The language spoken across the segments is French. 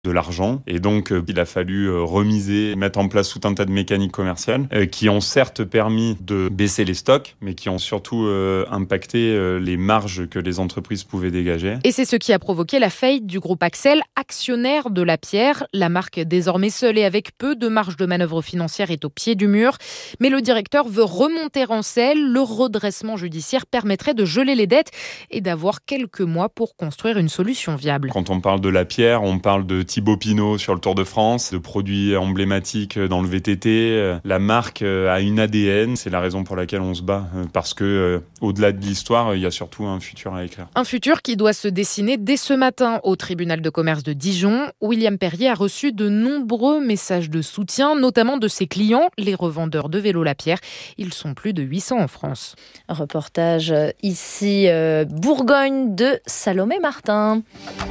de l'argent. Et donc, il a fallu remiser, mettre en place tout un tas de mécaniques commerciales qui ont certes permis de baisser les stocks, mais qui ont surtout impacté les marges que les entreprises pouvaient dégager. Et c'est ce qui a provoqué la faillite du groupe Accel, actionnaire de Lapierre. La marque, désormais seule et avec peu de marge de manœuvre financière, est au pied du mur. Mais le directeur veut remonter en selle. Le redressement judiciaire permettrait de geler les dettes et d'avoir quelques mois pour construire une solution viable. Quand on parle de Lapierre, on parle de Thibaut Pinot sur le Tour de France, de produits emblématiques dans le VTT. La marque a une ADN, c'est la raison pour laquelle on se bat. Parce que au-delà de l'histoire, il y a surtout un futur à écrire. Un futur qui doit se dessiner dès ce matin au tribunal de commerce de Dijon. William Perrier a reçu de nombreux messages de soutien, notamment de ses clients, les revendeurs de vélos Lapierre. Ils sont plus de 800 en France. Reportage ici, Bourgogne de Salomé Martin.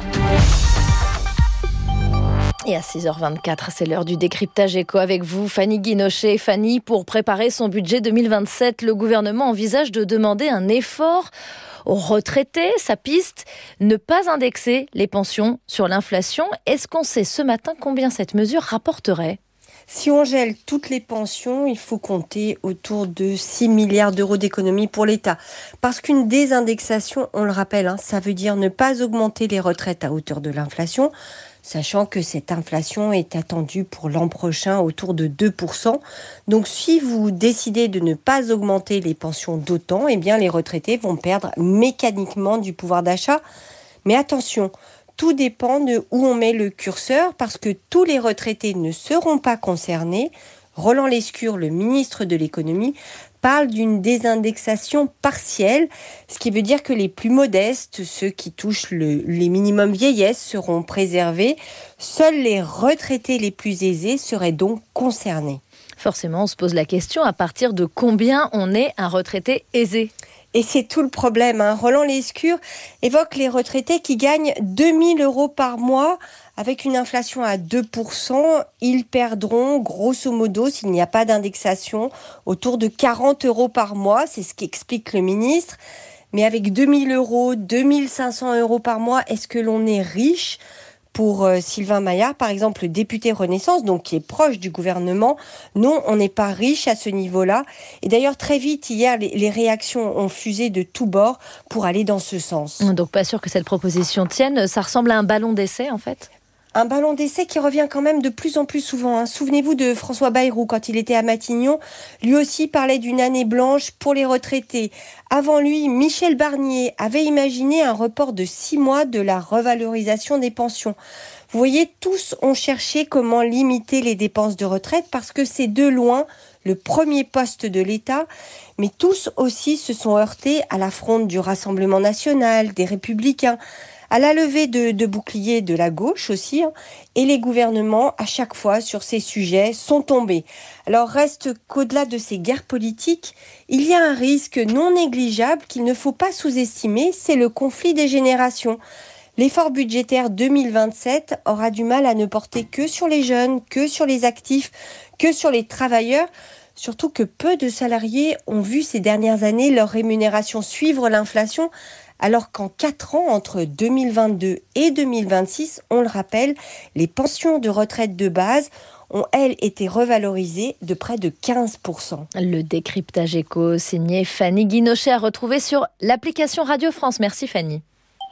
Et à 6h24, c'est l'heure du décryptage éco avec vous, Fanny Guinochet. Fanny, pour préparer son budget 2027, le gouvernement envisage de demander un effort aux retraités. Sa piste, ne pas indexer les pensions sur l'inflation. Est-ce qu'on sait ce matin combien cette mesure rapporterait ? Si on gèle toutes les pensions, il faut compter autour de 6 milliards d'euros d'économies pour l'État. Parce qu'une désindexation, on le rappelle, ça veut dire ne pas augmenter les retraites à hauteur de l'inflation, sachant que cette inflation est attendue pour l'an prochain autour de 2%. Donc si vous décidez de ne pas augmenter les pensions d'autant, eh bien les retraités vont perdre mécaniquement du pouvoir d'achat. Mais attention, tout dépend de où on met le curseur, parce que tous les retraités ne seront pas concernés. Roland Lescure, le ministre de l'économie, parle d'une désindexation partielle, ce qui veut dire que les plus modestes, ceux qui touchent les minimums vieillesse, seront préservés. Seuls les retraités les plus aisés seraient donc concernés. Forcément, on se pose la question, à partir de combien on est un retraité aisé ? Et c'est tout le problème. Roland Lescure évoque les retraités qui gagnent 2 000 euros par mois. Avec une inflation à 2%, ils perdront, grosso modo, s'il n'y a pas d'indexation, autour de 40 euros par mois. C'est ce qu'explique le ministre. Mais avec 2 000 euros, 2 500 euros par mois, est-ce que l'on est riche ? Pour Sylvain Maillard, par exemple, le député Renaissance, donc qui est proche du gouvernement, non, on n'est pas riche à ce niveau-là. Et d'ailleurs, très vite, hier, les réactions ont fusé de tous bords pour aller dans ce sens. Donc pas sûr que cette proposition tienne. Ça ressemble à un ballon d'essai, en fait ? Un ballon d'essai qui revient quand même de plus en plus souvent. Souvenez-vous de François Bayrou quand il était à Matignon. Lui aussi parlait d'une année blanche pour les retraités. Avant lui, Michel Barnier avait imaginé un report de 6 mois de la revalorisation des pensions. Vous voyez, tous ont cherché comment limiter les dépenses de retraite parce que c'est de loin le premier poste de l'État. Mais tous aussi se sont heurtés à la fronde du Rassemblement national, des Républicains, à la levée de boucliers de la gauche aussi, et les gouvernements, à chaque fois, sur ces sujets, sont tombés. Alors reste qu'au-delà de ces guerres politiques, il y a un risque non négligeable qu'il ne faut pas sous-estimer, c'est le conflit des générations. L'effort budgétaire 2027 aura du mal à ne porter que sur les jeunes, que sur les actifs, que sur les travailleurs, surtout que peu de salariés ont vu ces dernières années leur rémunération suivre l'inflation, alors qu'en 4 ans, entre 2022 et 2026, on le rappelle, les pensions de retraite de base ont, elles, été revalorisées de près de 15%. Le décryptage éco, signé Fanny Guinochet, à retrouver sur l'application Radio France. Merci Fanny.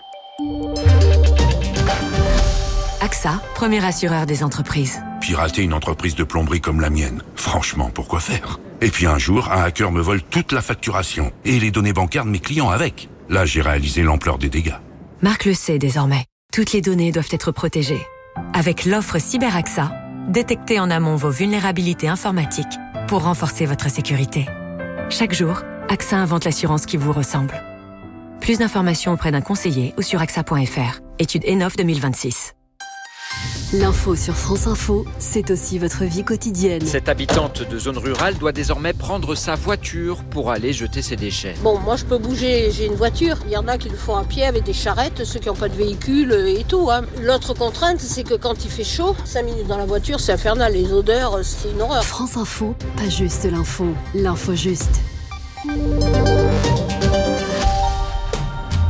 AXA, premier assureur des entreprises. Pirater une entreprise de plomberie comme la mienne, franchement, pourquoi faire ? Et puis un jour, un hacker me vole toute la facturation et les données bancaires de mes clients avec. Là, j'ai réalisé l'ampleur des dégâts. Marc le sait désormais. Toutes les données doivent être protégées. Avec l'offre CyberAXA, détectez en amont vos vulnérabilités informatiques pour renforcer votre sécurité. Chaque jour, AXA invente l'assurance qui vous ressemble. Plus d'informations auprès d'un conseiller ou sur axa.fr. Étude ENOF 2026. L'info sur France Info, c'est aussi votre vie quotidienne. Cette habitante de zone rurale doit désormais prendre sa voiture pour aller jeter ses déchets. Bon, moi je peux bouger, j'ai une voiture. Il y en a qui le font à pied avec des charrettes, ceux qui n'ont pas de véhicule et tout. L'autre contrainte, c'est que quand il fait chaud, 5 minutes dans la voiture, c'est infernal. Les odeurs, c'est une horreur. France Info, pas juste l'info juste.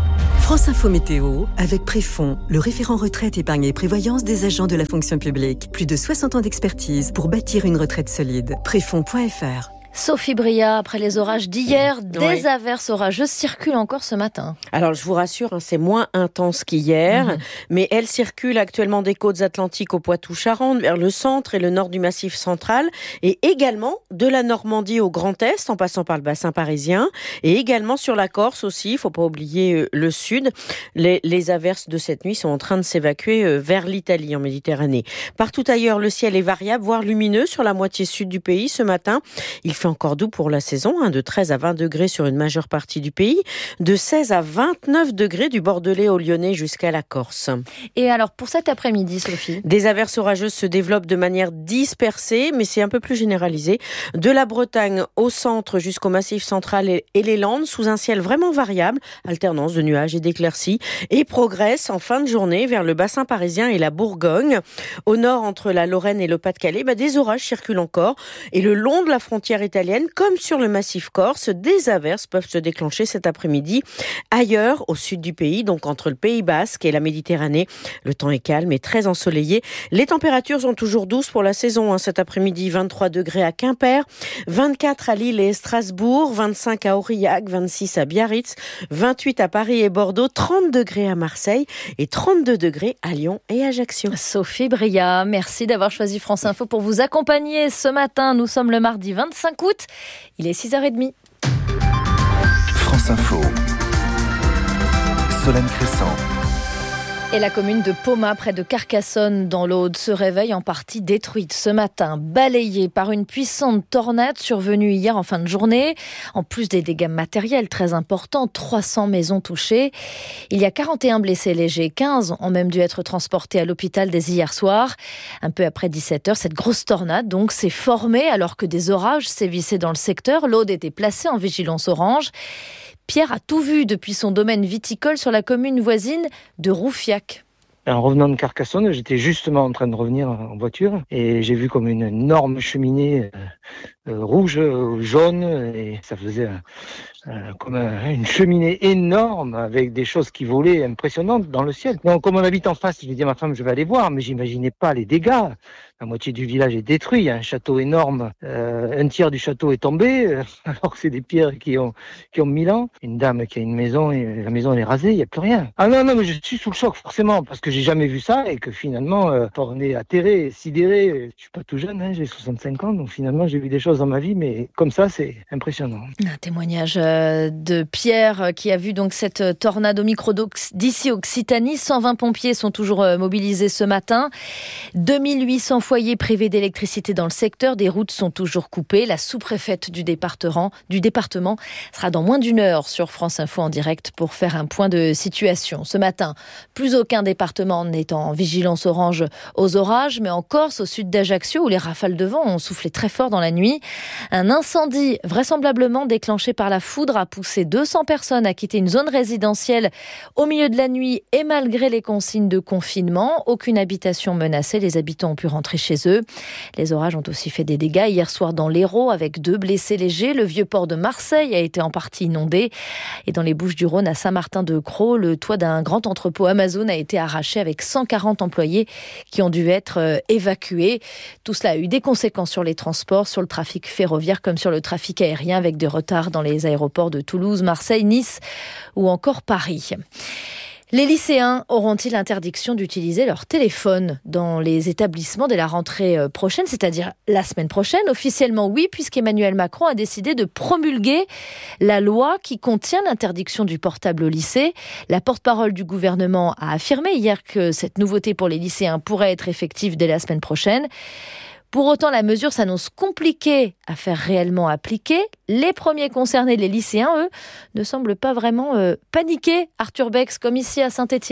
France Info Météo, avec Préfond, le référent retraite, épargne et prévoyance des agents de la fonction publique. Plus de 60 ans d'expertise pour bâtir une retraite solide. Préfond.fr. Sophie Bria, après les orages d'hier, des averses orageuses circulent encore ce matin. Alors je vous rassure, c'est moins intense qu'hier, mais elles circulent actuellement des côtes atlantiques au Poitou-Charentes, vers le centre et le nord du Massif central, et également de la Normandie au Grand Est, en passant par le bassin parisien, et également sur la Corse aussi, il ne faut pas oublier le sud. Les averses de cette nuit sont en train de s'évacuer vers l'Italie, en Méditerranée. Partout ailleurs, le ciel est variable, voire lumineux sur la moitié sud du pays ce matin. Il fait encore doux pour la saison, de 13 à 20 degrés sur une majeure partie du pays, de 16 à 29 degrés du Bordelais au Lyonnais jusqu'à la Corse. Et alors, pour cet après-midi, Sophie ? Des averses orageuses se développent de manière dispersée, mais c'est un peu plus généralisé. De la Bretagne au centre jusqu'au Massif central et les Landes, sous un ciel vraiment variable, alternance de nuages et d'éclaircies, et progresse en fin de journée vers le bassin parisien et la Bourgogne. Au nord, entre la Lorraine et le Pas-de-Calais, des orages circulent encore, et le long de la frontière italienne, comme sur le massif corse, des averses peuvent se déclencher cet après-midi. Ailleurs, au sud du pays, donc entre le Pays Basque et la Méditerranée, le temps est calme et très ensoleillé. Les températures sont toujours douces pour la saison. Cet après-midi, 23 degrés à Quimper, 24 à Lille et Strasbourg, 25 à Aurillac, 26 à Biarritz, 28 à Paris et Bordeaux, 30 degrés à Marseille et 32 degrés à Lyon et Ajaccio. Sophie Bria, merci d'avoir choisi France Info pour vous accompagner ce matin. Nous sommes le mardi 25 août. Il est 6h30. France Info. Solène Crescent. Et la commune de Pomat, près de Carcassonne, dans l'Aude, se réveille en partie détruite ce matin, balayée par une puissante tornade survenue hier en fin de journée. En plus des dégâts matériels très importants, 300 maisons touchées. Il y a 41 blessés légers, 15 ont même dû être transportés à l'hôpital dès hier soir. Un peu après 17h, cette grosse tornade donc s'est formée alors que des orages sévissaient dans le secteur. L'Aude était placée en vigilance orange. Pierre a tout vu depuis son domaine viticole sur la commune voisine de Roufiac. En revenant de Carcassonne, j'étais justement en train de revenir en voiture et j'ai vu comme une énorme cheminée rouge, jaune, et ça faisait comme une cheminée énorme avec des choses qui volaient impressionnantes dans le ciel. Donc, comme on habite en face, j'ai dit à ma femme, je vais aller voir, mais j'imaginais pas les dégâts. La moitié du village est détruit, il y a un château énorme, un tiers du château est tombé, alors que c'est des pierres qui ont 1000 ans. Une dame qui a une maison, et la maison elle est rasée, il n'y a plus rien. Ah non, mais je suis sous le choc forcément, parce que j'ai jamais vu ça, et que finalement, on est atterré, sidéré. Je suis pas tout jeune, j'ai 65 ans, donc finalement j'ai vu des choses dans ma vie, mais comme ça, c'est impressionnant. Un témoignage de Pierre qui a vu donc cette tornade au micro d'ici Occitanie. 120 pompiers sont toujours mobilisés ce matin. 2800 foyers privés d'électricité dans le secteur. Des routes sont toujours coupées. La sous-préfète du département sera dans moins d'une heure sur France Info en direct pour faire un point de situation. Ce matin, plus aucun département n'est en vigilance orange aux orages, mais en Corse, au sud d'Ajaccio, où les rafales de vent ont soufflé très fort dans la nuit. Un incendie vraisemblablement déclenché par la foudre a poussé 200 personnes à quitter une zone résidentielle au milieu de la nuit et malgré les consignes de confinement. Aucune habitation menacée, les habitants ont pu rentrer chez eux. Les orages ont aussi fait des dégâts hier soir dans l'Hérault avec 2 blessés légers. Le vieux port de Marseille a été en partie inondé. Et dans les Bouches-du-Rhône, à Saint-Martin-de-Crau, le toit d'un grand entrepôt Amazon a été arraché avec 140 employés qui ont dû être évacués. Tout cela a eu des conséquences sur les transports, sur le trafic ferroviaire comme sur le trafic aérien avec des retards dans les aéroports de Toulouse, Marseille, Nice ou encore Paris. Les lycéens auront-ils l'interdiction d'utiliser leur téléphone dans les établissements dès la rentrée prochaine, c'est-à-dire la semaine prochaine? Officiellement oui, puisqu'Emmanuel Macron a décidé de promulguer la loi qui contient l'interdiction du portable au lycée. La porte-parole du gouvernement a affirmé hier que cette nouveauté pour les lycéens pourrait être effective dès la semaine prochaine. Pour autant, la mesure s'annonce compliquée à faire réellement appliquer. Les premiers concernés, les lycéens, eux, ne semblent pas vraiment paniquer, Arthur Bex, comme ici à Saint-Étienne.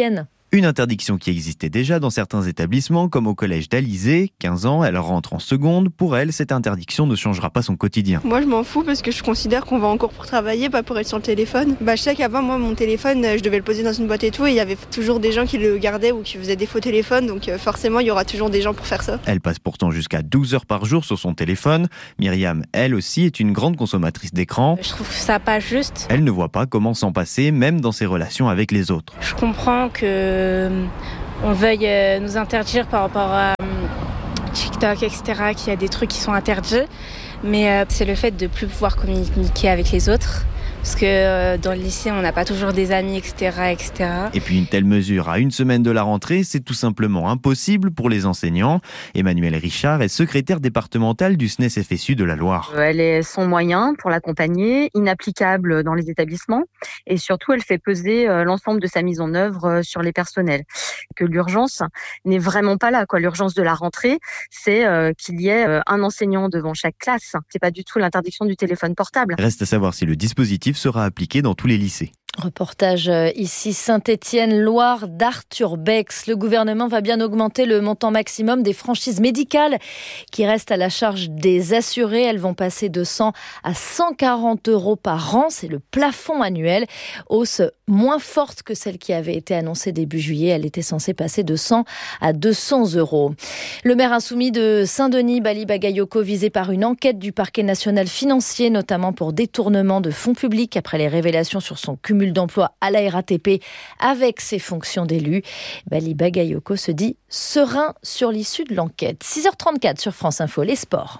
Une interdiction qui existait déjà dans certains établissements, comme au collège d'Alizé. 15 ans, elle rentre en seconde. Pour elle, cette interdiction ne changera pas son quotidien. Moi, je m'en fous parce que je considère qu'on va en cours pour travailler, pas pour être sur le téléphone. Je sais qu'avant, moi, mon téléphone, je devais le poser dans une boîte et tout, et il y avait toujours des gens qui le gardaient ou qui faisaient des faux téléphones, donc forcément, il y aura toujours des gens pour faire ça. Elle passe pourtant jusqu'à 12 heures par jour sur son téléphone. Myriam, elle aussi, est une grande consommatrice d'écran. Je trouve ça pas juste. Elle ne voit pas comment s'en passer, même dans ses relations avec les autres. Je comprends on veuille nous interdire par rapport à TikTok, etc., qu'il y a des trucs qui sont interdits, mais c'est le fait de ne plus pouvoir communiquer avec les autres. Parce que dans le lycée, on n'a pas toujours des amis, etc., etc. Et puis une telle mesure à une semaine de la rentrée, c'est tout simplement impossible pour les enseignants. Emmanuelle Richard est secrétaire départementale du SNES-FSU de la Loire. Elle est sans moyen pour l'accompagner, inapplicable dans les établissements. Et surtout, elle fait peser l'ensemble de sa mise en œuvre sur les personnels. Que l'urgence n'est vraiment pas là, quoi. L'urgence de la rentrée, c'est qu'il y ait un enseignant devant chaque classe. C'est pas du tout l'interdiction du téléphone portable. Reste à savoir si le dispositif sera appliqué dans tous les lycées. Reportage ici Saint-Étienne, Loire, d'Arthur Bex. Le gouvernement va bien augmenter le montant maximum des franchises médicales qui restent à la charge des assurés. Elles vont passer de 100 à 140 euros par an. C'est le plafond annuel. Hausse moins forte que celle qui avait été annoncée début juillet. Elle était censée passer de 100 à 200 euros. Le maire insoumis de Saint-Denis, Bali Bagayoko, visé par une enquête du parquet national financier, notamment pour détournement de fonds publics après les révélations sur son cumul d'emploi à la RATP avec ses fonctions d'élu. Bali Bagayoko se dit serein sur l'issue de l'enquête. 6h34 sur France Info, les sports.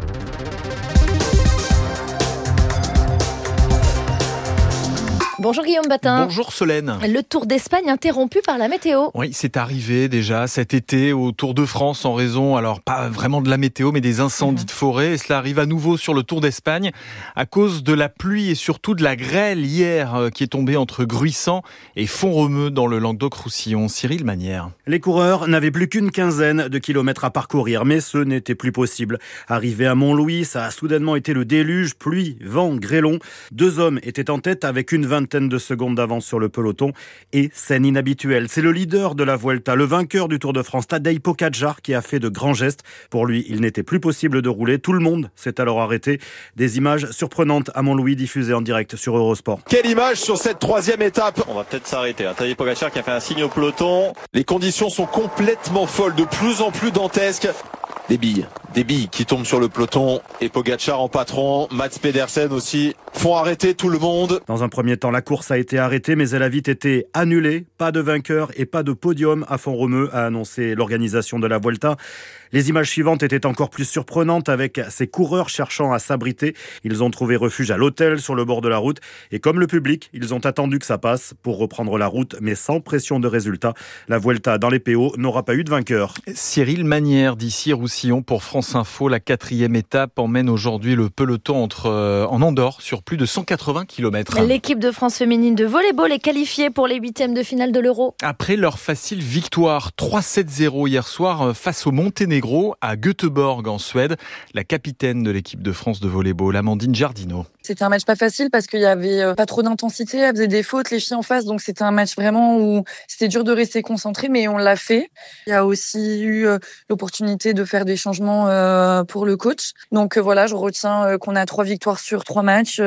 Bonjour Guillaume Batin. Bonjour Solène. Le Tour d'Espagne interrompu par la météo. Oui, c'est arrivé déjà cet été au Tour de France en raison, alors pas vraiment de la météo, mais des incendies de forêt. Et cela arrive à nouveau sur le Tour d'Espagne à cause de la pluie et surtout de la grêle hier qui est tombée entre Gruissant et Font-Romeu dans le Languedoc-Roussillon. Cyril Manière. Les coureurs n'avaient plus qu'une quinzaine de kilomètres à parcourir, mais ce n'était plus possible. Arrivé à Montlouis, ça a soudainement été le déluge, pluie, vent, grêlon. 2 hommes étaient en tête avec une vingtaine de secondes d'avance sur le peloton et scène inhabituelle. C'est le leader de la Vuelta, le vainqueur du Tour de France, Tadej Pogačar, qui a fait de grands gestes. Pour lui, il n'était plus possible de rouler. Tout le monde s'est alors arrêté. Des images surprenantes à Montlouis diffusées en direct sur Eurosport. Quelle image sur cette 3e étape. On va peut-être s'arrêter. Tadej Pogačar qui a fait un signe au peloton. Les conditions sont complètement folles, de plus en plus dantesques. Des billes qui tombent sur le peloton et Pogačar en patron, Mats Pedersen aussi, font arrêter tout le monde. Dans un premier temps, la course a été arrêtée, mais elle a vite été annulée. Pas de vainqueur et pas de podium à Font-Romeu, a annoncé l'organisation de la Vuelta. Les images suivantes étaient encore plus surprenantes avec ces coureurs cherchant à s'abriter. Ils ont trouvé refuge à l'hôtel sur le bord de la route. Et comme le public, ils ont attendu que ça passe pour reprendre la route, mais sans pression de résultat. La Vuelta dans les PO n'aura pas eu de vainqueur. Cyril Manière d'ici Roussillon pour France Info. La 4e étape emmène aujourd'hui le peloton en Andorre sur plus de 180 km. L'équipe de France féminine de volley-ball est qualifiée pour les 8e de finale de l'Euro. Après leur facile victoire 3-7-0 hier soir face au Monténégro à Göteborg en Suède, la capitaine de l'équipe de France de volley-ball, Amandine Jardino. C'était un match pas facile parce qu'il y avait pas trop d'intensité, elles faisaient des fautes, les filles en face, donc c'était un match vraiment où c'était dur de rester concentré, mais on l'a fait. Il y a aussi eu l'opportunité de faire des changements pour le coach. Donc voilà, je retiens qu'on a 3 victoires sur 3 matchs,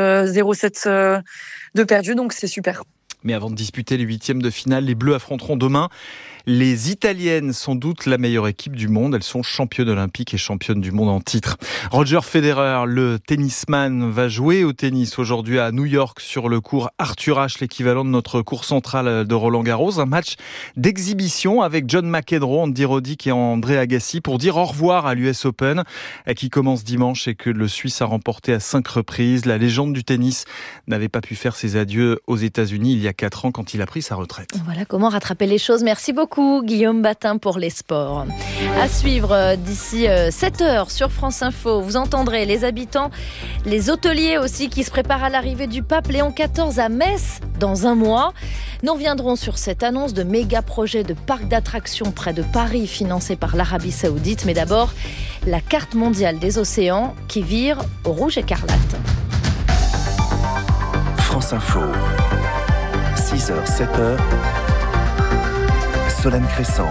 0-7 de perdus, donc c'est super. Mais avant de disputer les 8e de finale, les Bleus affronteront demain les Italiennes, sans doute la meilleure équipe du monde. Elles sont championnes olympiques et championnes du monde en titre. Roger Federer, le tennisman, va jouer au tennis aujourd'hui à New York sur le court Arthur Ashe, l'équivalent de notre court central de Roland-Garros. Un match d'exhibition avec John McEnroe, Andy Roddick et André Agassi pour dire au revoir à l'US Open qui commence dimanche et que le Suisse a remporté à 5 reprises. La légende du tennis n'avait pas pu faire ses adieux aux États-Unis il y a 4 ans quand il a pris sa retraite. Voilà comment rattraper les choses. Merci beaucoup Guillaume Batin pour les sports. À suivre d'ici 7h sur France Info, vous entendrez les habitants, les hôteliers aussi qui se préparent à l'arrivée du pape Léon XIV à Metz dans un mois. Nous reviendrons sur cette annonce de méga projet de parc d'attractions près de Paris financé par l'Arabie Saoudite. Mais d'abord, la carte mondiale des océans qui vire au rouge écarlate. France Info, 6h, 7h. Solène Crescent.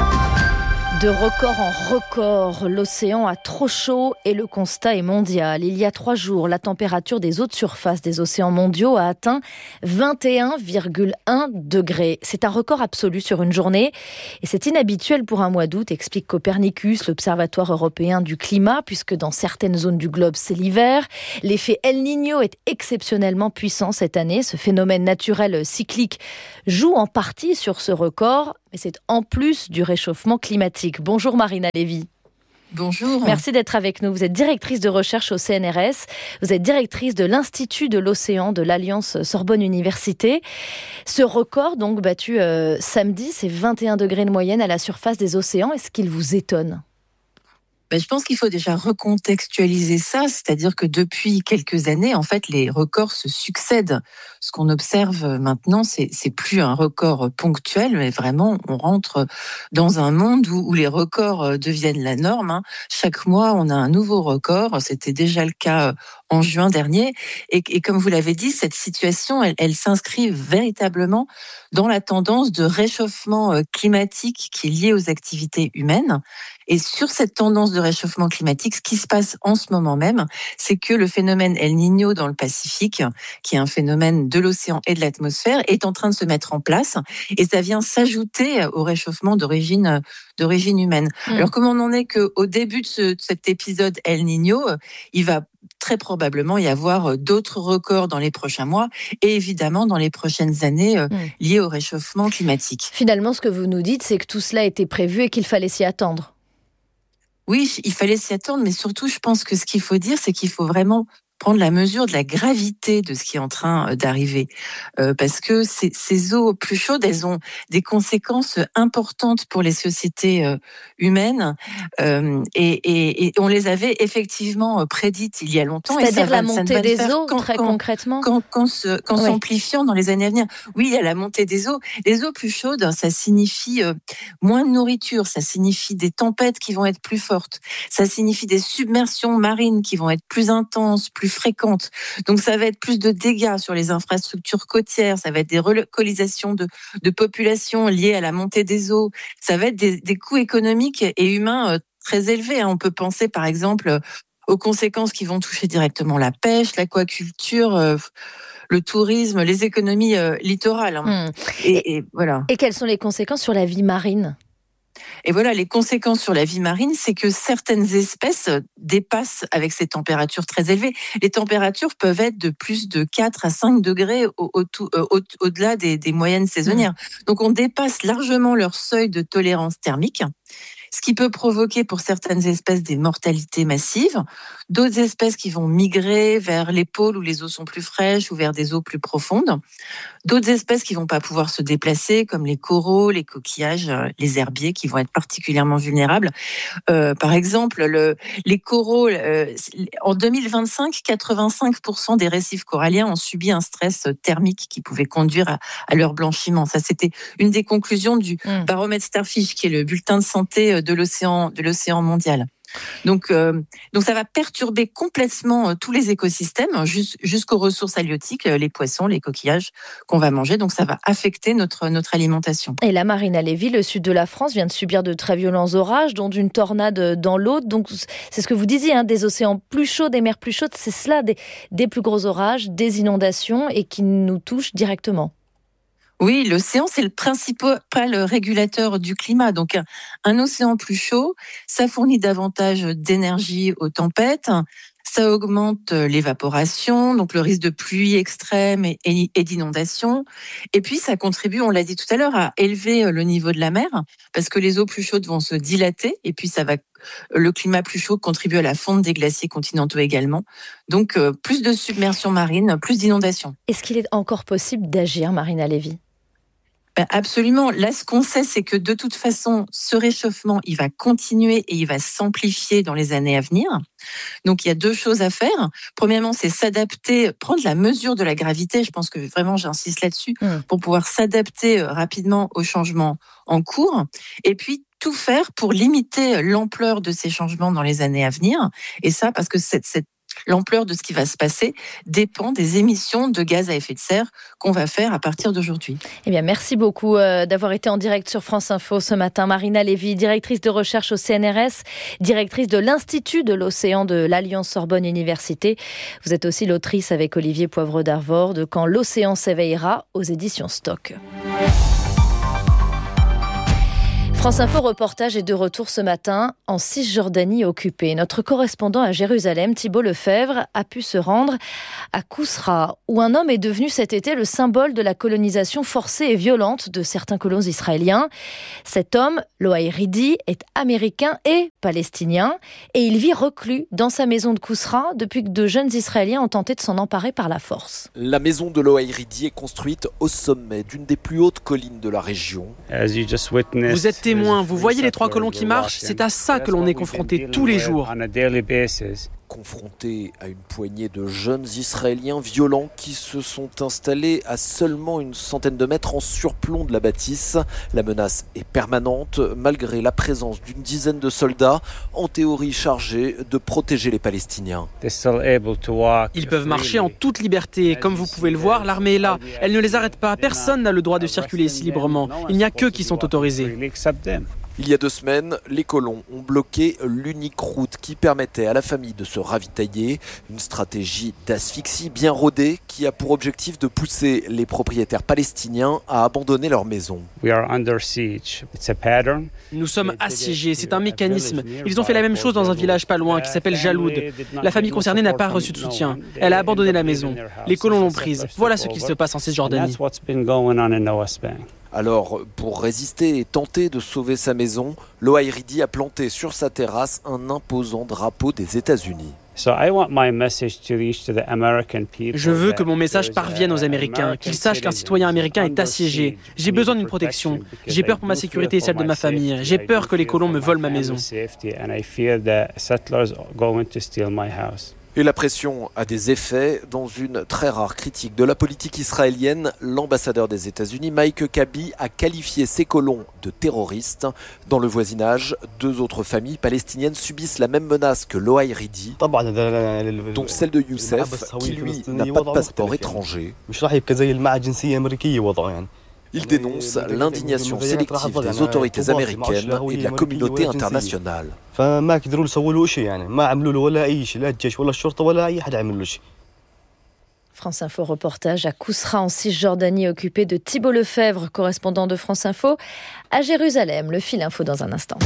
De record en record, l'océan a trop chaud et le constat est mondial. Il y a 3 jours, la température des eaux de surface des océans mondiaux a atteint 21,1 degrés. C'est un record absolu sur une journée et c'est inhabituel pour un mois d'août, explique Copernicus, l'Observatoire européen du climat, puisque dans certaines zones du globe, c'est l'hiver. L'effet El Niño est exceptionnellement puissant cette année. Ce phénomène naturel cyclique joue en partie sur ce record, mais c'est en plus du réchauffement climatique. Bonjour Marina Lévy. Bonjour. Merci d'être avec nous. Vous êtes directrice de recherche au CNRS. Vous êtes directrice de l'Institut de l'Océan de l'Alliance Sorbonne Université. Ce record, donc battu samedi, c'est 21 degrés de moyenne à la surface des océans. Est-ce qu'il vous étonne ? Je pense qu'il faut déjà recontextualiser ça, c'est-à-dire que depuis quelques années, en fait, les records se succèdent. Ce qu'on observe maintenant, c'est plus un record ponctuel, mais vraiment, on rentre dans un monde où les records deviennent la norme. Chaque mois, on a un nouveau record. C'était déjà le cas en juin dernier. Et comme vous l'avez dit, cette situation, elle s'inscrit véritablement dans la tendance de réchauffement climatique qui est liée aux activités humaines. Et sur cette tendance de réchauffement climatique, ce qui se passe en ce moment même, c'est que le phénomène El Niño dans le Pacifique, qui est un phénomène de l'océan et de l'atmosphère, est en train de se mettre en place. Et ça vient s'ajouter au réchauffement d'origine humaine. Alors, comme on en est qu'au début de cet épisode El Niño, il va très probablement y avoir d'autres records dans les prochains mois et évidemment dans les prochaines années liés au réchauffement climatique. Finalement, ce que vous nous dites, c'est que tout cela était prévu et qu'il fallait s'y attendre. Oui, il fallait s'y attendre, mais surtout, je pense que ce qu'il faut dire, c'est qu'il faut vraiment prendre la mesure de la gravité de ce qui est en train d'arriver. Parce que ces eaux plus chaudes, elles ont des conséquences importantes pour les sociétés humaines. Et on les avait effectivement prédites il y a longtemps. C'est-à-dire la montée des eaux, très concrètement s'amplifiant dans les années à venir. Oui, il y a la montée des eaux. Les eaux plus chaudes, ça signifie moins de nourriture, ça signifie des tempêtes qui vont être plus fortes, ça signifie des submersions marines qui vont être plus intenses, plus fréquentes. Donc ça va être plus de dégâts sur les infrastructures côtières, ça va être des relocalisations de populations liées à la montée des eaux, ça va être des coûts économiques et humains très élevés. On peut penser par exemple aux conséquences qui vont toucher directement la pêche, l'aquaculture, le tourisme, les économies littorales. Et voilà. Et quelles sont les conséquences sur la vie marine ? Et voilà, les conséquences sur la vie marine, c'est que certaines espèces dépassent avec ces températures très élevées. Les températures peuvent être de plus de 4 à 5 degrés au-delà des moyennes saisonnières. Donc on dépasse largement leur seuil de tolérance thermique, ce qui peut provoquer pour certaines espèces des mortalités massives, d'autres espèces qui vont migrer vers les pôles où les eaux sont plus fraîches ou vers des eaux plus profondes, d'autres espèces qui vont pas pouvoir se déplacer comme les coraux, les coquillages, les herbiers qui vont être particulièrement vulnérables. Par exemple, les coraux, en 2025, 85% des récifs coralliens ont subi un stress thermique qui pouvait conduire à leur blanchiment. Ça, c'était une des conclusions du baromètre Starfish, qui est le bulletin de santé de l'océan mondial. Donc ça va perturber complètement tous les écosystèmes jusqu'aux ressources halieutiques, les poissons, les coquillages qu'on va manger. Donc ça va affecter notre alimentation. Et là, Marina Lévy, le sud de la France vient de subir de très violents orages, dont une tornade dans l'Aude. Donc c'est ce que vous disiez, des océans plus chauds, des mers plus chaudes, c'est cela, des plus gros orages, des inondations et qui nous touchent directement. Oui, l'océan, c'est le principal régulateur du climat. Donc, un océan plus chaud, ça fournit davantage d'énergie aux tempêtes, ça augmente l'évaporation, donc le risque de pluie extrême et d'inondation. Et puis, ça contribue, on l'a dit tout à l'heure, à élever le niveau de la mer, parce que les eaux plus chaudes vont se dilater, et puis le climat plus chaud contribue à la fonte des glaciers continentaux également. Donc, plus de submersion marine, plus d'inondations. Est-ce qu'il est encore possible d'agir, Marina Lévy ? Absolument. Là, ce qu'on sait, c'est que de toute façon, ce réchauffement, il va continuer et il va s'amplifier dans les années à venir. Donc, il y a 2 choses à faire. Premièrement, c'est s'adapter, prendre la mesure de la gravité. Je pense que vraiment, j'insiste là-dessus, pour pouvoir s'adapter rapidement aux changements en cours. Et puis, tout faire pour limiter l'ampleur de ces changements dans les années à venir. Et ça, parce que cette L'ampleur de ce qui va se passer dépend des émissions de gaz à effet de serre qu'on va faire à partir d'aujourd'hui. Eh bien, merci beaucoup d'avoir été en direct sur France Info ce matin. Marina Lévy, directrice de recherche au CNRS, directrice de l'Institut de l'Océan de l'Alliance Sorbonne Université. Vous êtes aussi l'autrice avec Olivier Poivre d'Arvor de Quand l'océan s'éveillera aux éditions Stock. France Info reportage est de retour ce matin en Cisjordanie occupée. Notre correspondant à Jérusalem, Thibault Lefebvre, a pu se rendre à Kousra, où un homme est devenu cet été le symbole de la colonisation forcée et violente de certains colons israéliens. Cet homme, Loaï Ridi, est américain et palestinien et il vit reclus dans sa maison de Kousra depuis que de jeunes Israéliens ont tenté de s'en emparer par la force. La maison de Loaï Ridi est construite au sommet d'une des plus hautes collines de la région. Vous êtes témoin, vous voyez les 3 colons qui marchent, c'est à ça que l'on est confronté tous les jours. Confronté à une poignée de jeunes Israéliens violents qui se sont installés à seulement une centaine de mètres en surplomb de la bâtisse. La menace est permanente malgré la présence d'une dizaine de soldats, en théorie chargés de protéger les Palestiniens. Ils peuvent marcher en toute liberté. Comme vous pouvez le voir, l'armée est là. Elle ne les arrête pas. Personne n'a le droit de circuler ici librement. Il n'y a qu'eux qui sont autorisés. Il y a 2 semaines, les colons ont bloqué l'unique route qui permettait à la famille de se ravitailler. Une stratégie d'asphyxie bien rodée qui a pour objectif de pousser les propriétaires palestiniens à abandonner leur maison. Nous sommes assiégés, c'est un mécanisme. Ils ont fait la même chose dans un village pas loin qui s'appelle Jaloud. La famille concernée n'a pas reçu de soutien. Elle a abandonné la maison. Les colons l'ont prise. Voilà ce qui se passe en Cisjordanie. Alors, pour résister et tenter de sauver sa maison, Loaï Ridi a planté sur sa terrasse un imposant drapeau des États-Unis. Je veux que mon message parvienne aux Américains, qu'ils sachent qu'un citoyen américain est assiégé. J'ai besoin d'une protection. J'ai peur pour ma sécurité et celle de ma famille. J'ai peur que les colons me volent ma maison. Et la pression a des effets. Dans une très rare critique de la politique israélienne, l'ambassadeur des États-Unis, Mike Kabi, a qualifié ces colons de terroristes. Dans le voisinage, 2 autres familles palestiniennes subissent la même menace que Loaï Ridi, dont celle de Youssef, qui lui n'a pas de passeport étranger. Il dénonce l'indignation sélective des autorités américaines et de la communauté internationale. France Info reportage à Kousra en Cisjordanie occupée de Thibault Lefebvre, correspondant de France Info à Jérusalem. Le fil info dans un instant.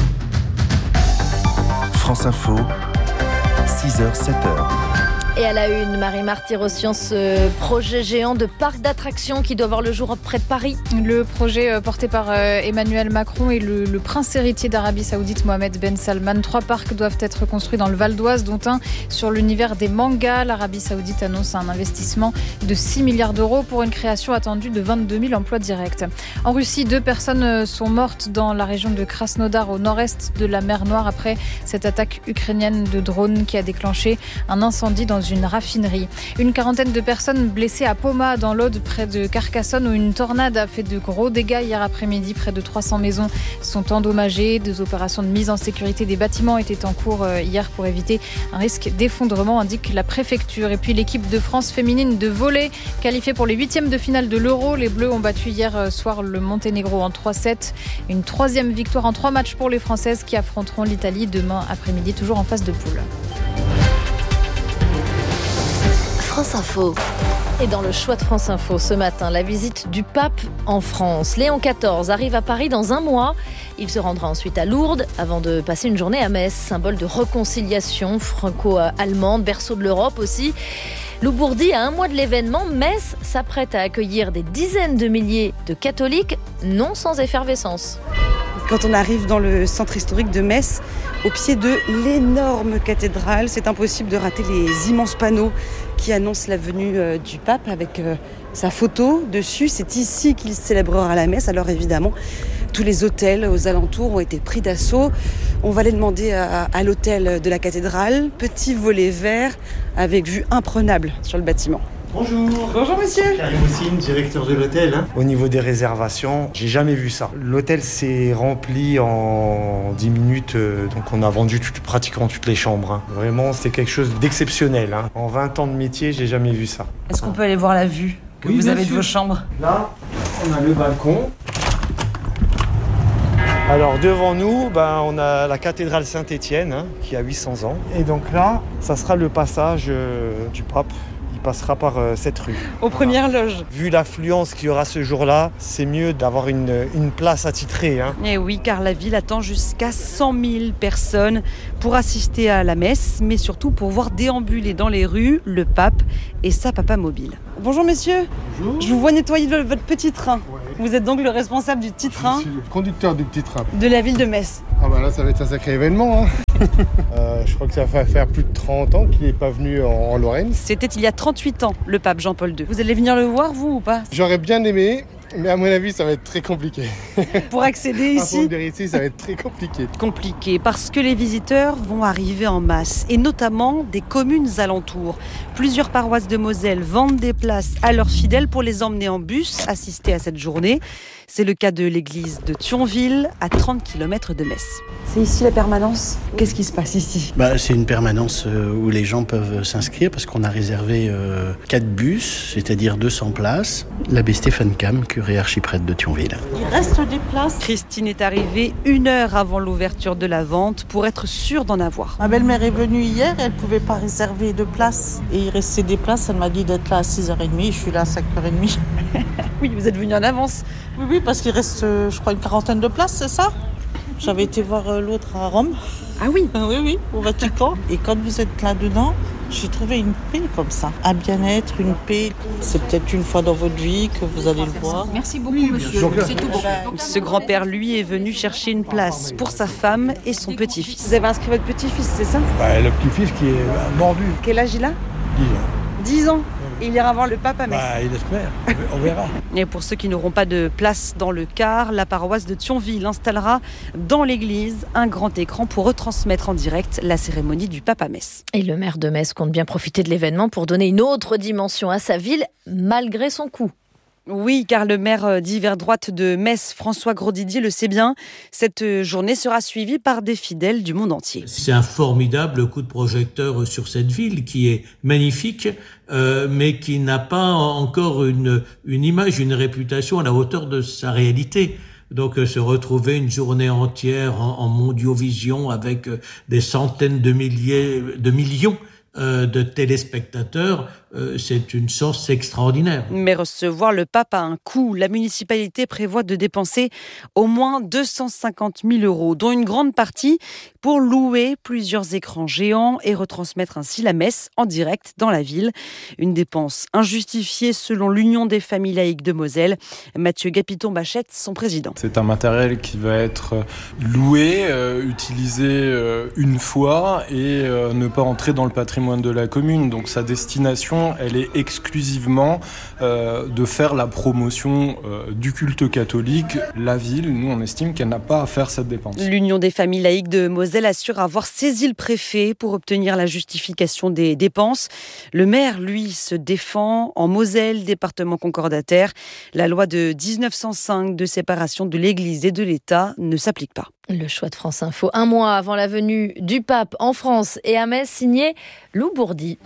France Info, 6h, 7h. Et à la une, Marie Martyrossian, ce projet géant de parc d'attractions qui doit voir le jour près de Paris. Le projet porté par Emmanuel Macron et le prince héritier d'Arabie Saoudite, Mohamed Ben Salman. 3 parcs doivent être construits dans le Val d'Oise, dont un sur l'univers des mangas. L'Arabie Saoudite annonce un investissement de 6 milliards d'euros pour une création attendue de 22 000 emplois directs. En Russie, 2 personnes sont mortes dans la région de Krasnodar, au nord-est de la mer Noire, après cette attaque ukrainienne de drone qui a déclenché un incendie dans une raffinerie. Une 40aine de personnes blessées à Poma, dans l'Aude, près de Carcassonne, où une tornade a fait de gros dégâts hier après-midi. Près de 300 maisons sont endommagées. 2 opérations de mise en sécurité des bâtiments étaient en cours hier pour éviter un risque d'effondrement, indique la préfecture. Et puis l'équipe de France féminine de volley, qualifiée pour les 8e de finale de l'Euro. Les Bleus ont battu hier soir le Monténégro en 3-7. Une 3e victoire en 3 matchs pour les Françaises qui affronteront l'Italie demain après-midi, toujours en phase de poule. France Info. Et dans le choix de France Info ce matin, la visite du pape en France. Léon XIV arrive à Paris dans 1 mois. Il se rendra ensuite à Lourdes avant de passer une journée à Metz, symbole de réconciliation franco-allemande, berceau de l'Europe aussi. Loubourdi, à 1 mois de l'événement, Metz s'apprête à accueillir des dizaines de milliers de catholiques, non sans effervescence. Quand on arrive dans le centre historique de Metz, au pied de l'énorme cathédrale, c'est impossible de rater les immenses panneaux qui annoncent la venue du pape avec sa photo dessus. C'est ici qu'il célébrera la messe. Alors évidemment, tous les hôtels aux alentours ont été pris d'assaut. On va aller demander à l'hôtel de la cathédrale, petit volet vert avec vue imprenable sur le bâtiment. Bonjour. Bonjour monsieur. Karim Houssine, directeur de l'hôtel. Au niveau des réservations, j'ai jamais vu ça. L'hôtel s'est rempli en 10 minutes, donc on a vendu pratiquement toutes les chambres. Vraiment, c'est quelque chose d'exceptionnel. En 20 ans de métier, j'ai jamais vu ça. Est-ce qu'on peut aller voir la vue que vous avez de vos chambres? Là, on a le balcon. Alors devant nous, on a la cathédrale Saint-Étienne qui a 800 ans. Et donc là, ça sera le passage du pape. Il passera par cette rue. Aux premières loges. Vu l'affluence qu'il y aura ce jour-là, c'est mieux d'avoir une place attitrée. Et oui, car la ville attend jusqu'à 100 000 personnes pour assister à la messe, mais surtout pour voir déambuler dans les rues le pape et sa papa mobile. Bonjour messieurs. Bonjour. Je vous vois nettoyer votre petit train. Ouais. Vous êtes donc le responsable du petit train. Je suis le conducteur du petit train. De la ville de Metz. Ah là, ça va être un sacré événement. Je crois que ça va faire plus de 30 ans qu'il n'est pas venu en Lorraine. C'était il y a 38 ans, le pape Jean-Paul II. Vous allez venir le voir, vous, ou pas? J'aurais bien aimé, mais à mon avis, ça va être très compliqué. Pour accéder ici? Pour venir ici, ça va être très compliqué. Compliqué, parce que les visiteurs vont arriver en masse, et notamment des communes alentours. Plusieurs paroisses de Moselle vendent des places à leurs fidèles pour les emmener en bus, assister à cette journée. C'est le cas de l'église de Thionville, à 30 km de Metz. C'est ici la permanence? Qu'est-ce qui se passe ici? C'est une permanence où les gens peuvent s'inscrire parce qu'on a réservé 4 bus, c'est-à-dire 200 places. L'abbé Stéphane Cam, curé archiprêtre de Thionville. Il reste des places. Christine est arrivée 1 heure avant l'ouverture de la vente pour être sûre d'en avoir. Ma belle-mère est venue hier, elle ne pouvait pas réserver de place. Et il restait des places, elle m'a dit d'être là à 6h30, je suis là à 5h30. Oui, vous êtes venue en avance. Oui, parce qu'il reste, je crois, une quarantaine de places, c'est ça? J'avais été voir l'autre à Rome. Ah oui? Oui, au Vatican. Et quand vous êtes là-dedans, j'ai trouvé une paix comme ça. Un bien-être, une paix. C'est peut-être une fois dans votre vie que vous allez le voir. Merci beaucoup, monsieur. C'est tout bon. Ce grand-père, lui, est venu chercher une place pour sa femme et son petit-fils. Vous avez inscrit votre petit-fils, c'est ça? Le petit-fils qui est mordu. Quel âge il a? 10 ans. 10 ans. Et il ira voir le pape à Metz. Il espère, on verra. Et pour ceux qui n'auront pas de place dans le car, la paroisse de Thionville installera dans l'église un grand écran pour retransmettre en direct la cérémonie du pape à Metz. Et le maire de Metz compte bien profiter de l'événement pour donner une autre dimension à sa ville, malgré son coût. Oui, car le maire d'hiver droite de Metz, François Grosdidier, le sait bien. Cette journée sera suivie par des fidèles du monde entier. C'est un formidable coup de projecteur sur cette ville qui est magnifique, mais qui n'a pas encore une image, une réputation à la hauteur de sa réalité. Donc se retrouver une journée entière en mondiovision avec des centaines de millions de téléspectateurs, c'est une source extraordinaire. Mais recevoir le pape a un coût. La municipalité prévoit de dépenser au moins 250 000 €, dont une grande partie pour louer plusieurs écrans géants et retransmettre ainsi la messe en direct dans la ville. Une dépense injustifiée selon l'Union des familles laïques de Moselle. Mathieu Gapiton-Bachette, son président. C'est un matériel qui va être loué, utilisé une fois et ne pas entrer dans le patrimoine de la commune. Donc sa destination, elle est exclusivement de faire la promotion du culte catholique. La ville, nous, on estime qu'elle n'a pas à faire cette dépense. L'Union des familles laïques de Moselle assure avoir saisi le préfet pour obtenir la justification des dépenses. Le maire, lui, se défend. En Moselle, département concordataire, la loi de 1905 de séparation de l'Église et de l'État ne s'applique pas. Le choix de France Info, un mois avant la venue du pape en France et à Metz, signé Lou Bourdi.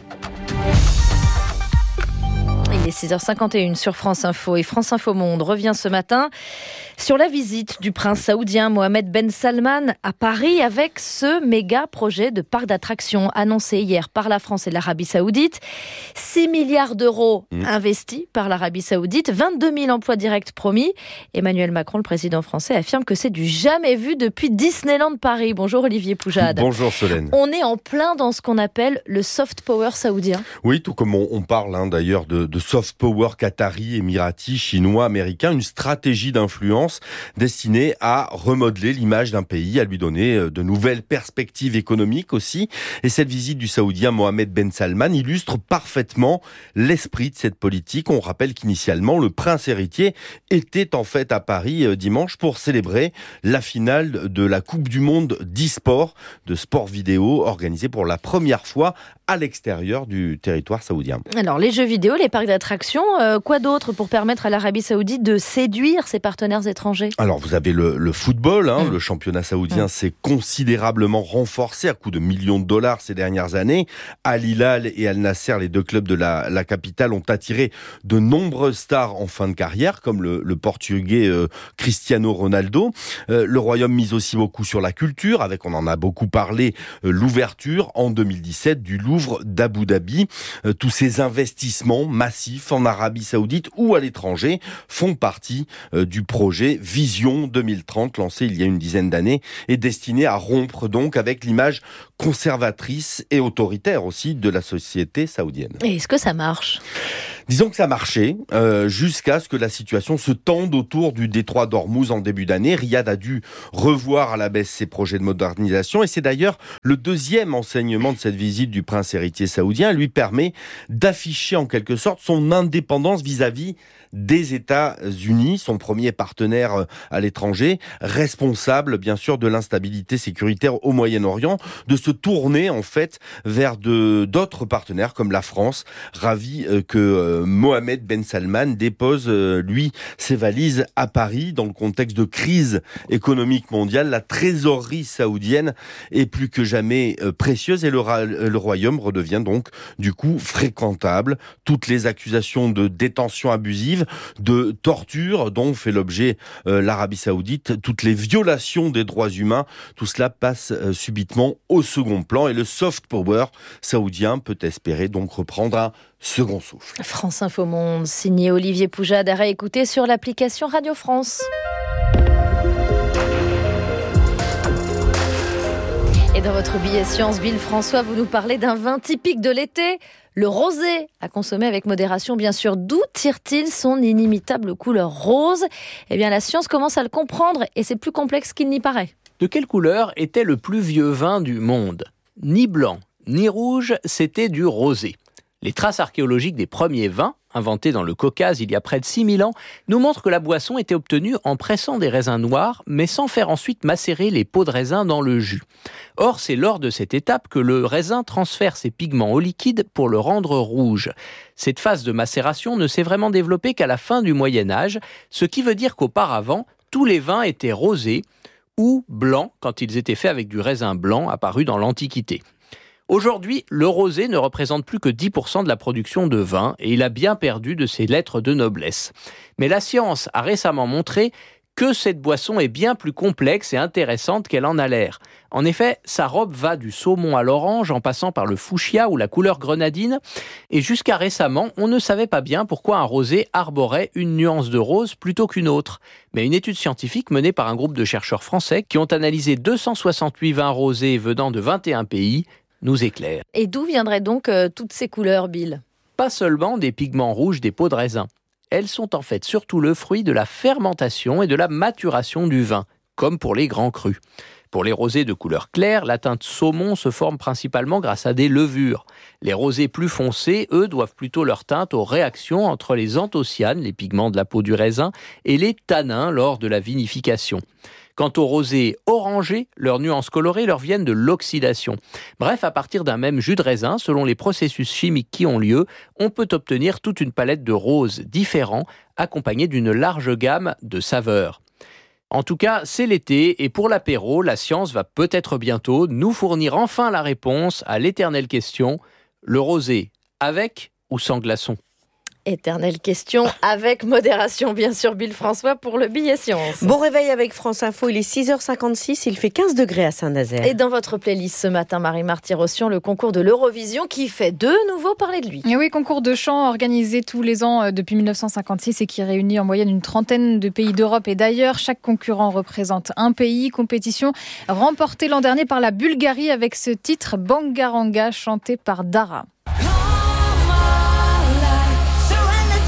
Il est 6h51 sur France Info et France Info Monde revient ce matin sur la visite du prince saoudien Mohammed Ben Salman à Paris avec ce méga projet de parc d'attractions annoncé hier par la France et l'Arabie Saoudite. 6 milliards d'euros investis par l'Arabie Saoudite, 22 000 emplois directs promis. Emmanuel Macron, le président français, affirme que c'est du jamais vu depuis Disneyland Paris. Bonjour Olivier Poujade. Bonjour Solène. On est en plein dans ce qu'on appelle le soft power saoudien. Oui, tout comme on parle d'ailleurs de soft soft power qatari, émirati, chinois, américain, une stratégie d'influence destinée à remodeler l'image d'un pays, à lui donner de nouvelles perspectives économiques aussi. Et cette visite du Saoudien Mohammed Ben Salman illustre parfaitement l'esprit de cette politique. On rappelle qu'initialement, le prince héritier était en fait à Paris dimanche pour célébrer la finale de la Coupe du Monde d'e-sport, de sport vidéo, organisée pour la première fois à l'extérieur du territoire saoudien. Alors, les jeux vidéo, les parcs d'attractions, quoi d'autre pour permettre à l'Arabie Saoudite de séduire ses partenaires étrangers ? Alors, vous avez le football, le championnat saoudien s'est considérablement renforcé à coût de millions de dollars ces dernières années. Al Hilal et Al Nasser, les deux clubs de la capitale, ont attiré de nombreuses stars en fin de carrière, comme le portugais Cristiano Ronaldo. Le Royaume mise aussi beaucoup sur la culture, avec, on en a beaucoup parlé, l'ouverture en 2017 du Louvre d'Abu Dhabi. Tous ces investissements massifs en Arabie Saoudite ou à l'étranger font partie du projet Vision 2030, lancé il y a une dizaine d'années, et destiné à rompre donc avec l'image conservatrice et autoritaire aussi de la société saoudienne. Et est-ce que ça marche ? Disons que ça marchait jusqu'à ce que la situation se tende autour du détroit d'Ormuz en début d'année. Riyad a dû revoir à la baisse ses projets de modernisation et c'est d'ailleurs le deuxième enseignement de cette visite du prince héritier saoudien. Elle lui permet d'afficher en quelque sorte son indépendance vis-à-vis des États-Unis, son premier partenaire à l'étranger, responsable bien sûr de l'instabilité sécuritaire au Moyen-Orient, de se tourner en fait vers d'autres partenaires comme la France, ravi que Mohammed Ben Salman dépose lui ses valises à Paris dans le contexte de crise économique mondiale. La trésorerie saoudienne est plus que jamais précieuse et le royaume redevient donc du coup fréquentable. Toutes les accusations de détention abusive, de torture dont fait l'objet l'Arabie Saoudite, toutes les violations des droits humains, tout cela passe subitement au second plan et le soft power saoudien peut espérer donc reprendre un second souffle. France Info Monde, signé Olivier Poujade, à réécouter sur l'application Radio France. Et dans votre billet science, Bill François, vous nous parlez d'un vin typique de l'été, le rosé, à consommer avec modération bien sûr. D'où tire-t-il son inimitable couleur rose ? Eh bien la science commence à le comprendre et c'est plus complexe qu'il n'y paraît. De quelle couleur était le plus vieux vin du monde ? Ni blanc, ni rouge, c'était du rosé. Les traces archéologiques des premiers vins, inventés dans le Caucase il y a près de 6000 ans, nous montrent que la boisson était obtenue en pressant des raisins noirs, mais sans faire ensuite macérer les peaux de raisin dans le jus. Or, c'est lors de cette étape que le raisin transfère ses pigments au liquide pour le rendre rouge. Cette phase de macération ne s'est vraiment développée qu'à la fin du Moyen-Âge, ce qui veut dire qu'auparavant, tous les vins étaient rosés ou blancs quand ils étaient faits avec du raisin blanc apparu dans l'Antiquité. Aujourd'hui, le rosé ne représente plus que 10% de la production de vin et il a bien perdu de ses lettres de noblesse. Mais la science a récemment montré que cette boisson est bien plus complexe et intéressante qu'elle en a l'air. En effet, sa robe va du saumon à l'orange en passant par le fuchsia ou la couleur grenadine. Et jusqu'à récemment, on ne savait pas bien pourquoi un rosé arborait une nuance de rose plutôt qu'une autre. Mais une étude scientifique menée par un groupe de chercheurs français qui ont analysé 268 vins rosés venant de 21 pays nous éclaire. Et d'où viendraient donc toutes ces couleurs, Bill ? Pas seulement des pigments rouges des peaux de raisin. Elles sont en fait surtout le fruit de la fermentation et de la maturation du vin, comme pour les grands crus. Pour les rosés de couleur claire, la teinte saumon se forme principalement grâce à des levures. Les rosés plus foncés, eux, doivent plutôt leur teinte aux réactions entre les anthocyanes, les pigments de la peau du raisin, et les tanins lors de la vinification. Quant aux rosés orangés, leurs nuances colorées leur viennent de l'oxydation. Bref, à partir d'un même jus de raisin, selon les processus chimiques qui ont lieu, on peut obtenir toute une palette de roses différents, accompagnés d'une large gamme de saveurs. En tout cas, c'est l'été et pour l'apéro, la science va peut-être bientôt nous fournir enfin la réponse à l'éternelle question, le rosé avec ou sans glaçons ? Éternelle question, avec modération, bien sûr, Bill François, pour le billet science. Bon réveil avec France Info, il est 6h56, il fait 15 degrés à Saint-Nazaire. Et dans votre playlist ce matin, Marie-Marty Rossian, le concours de l'Eurovision qui fait de nouveau parler de lui. Et oui, concours de chant organisé tous les ans depuis 1956 et qui réunit en moyenne une trentaine de pays d'Europe et d'ailleurs. Chaque concurrent représente un pays. Compétition remportée l'an dernier par la Bulgarie avec ce titre Bangaranga chanté par Dara.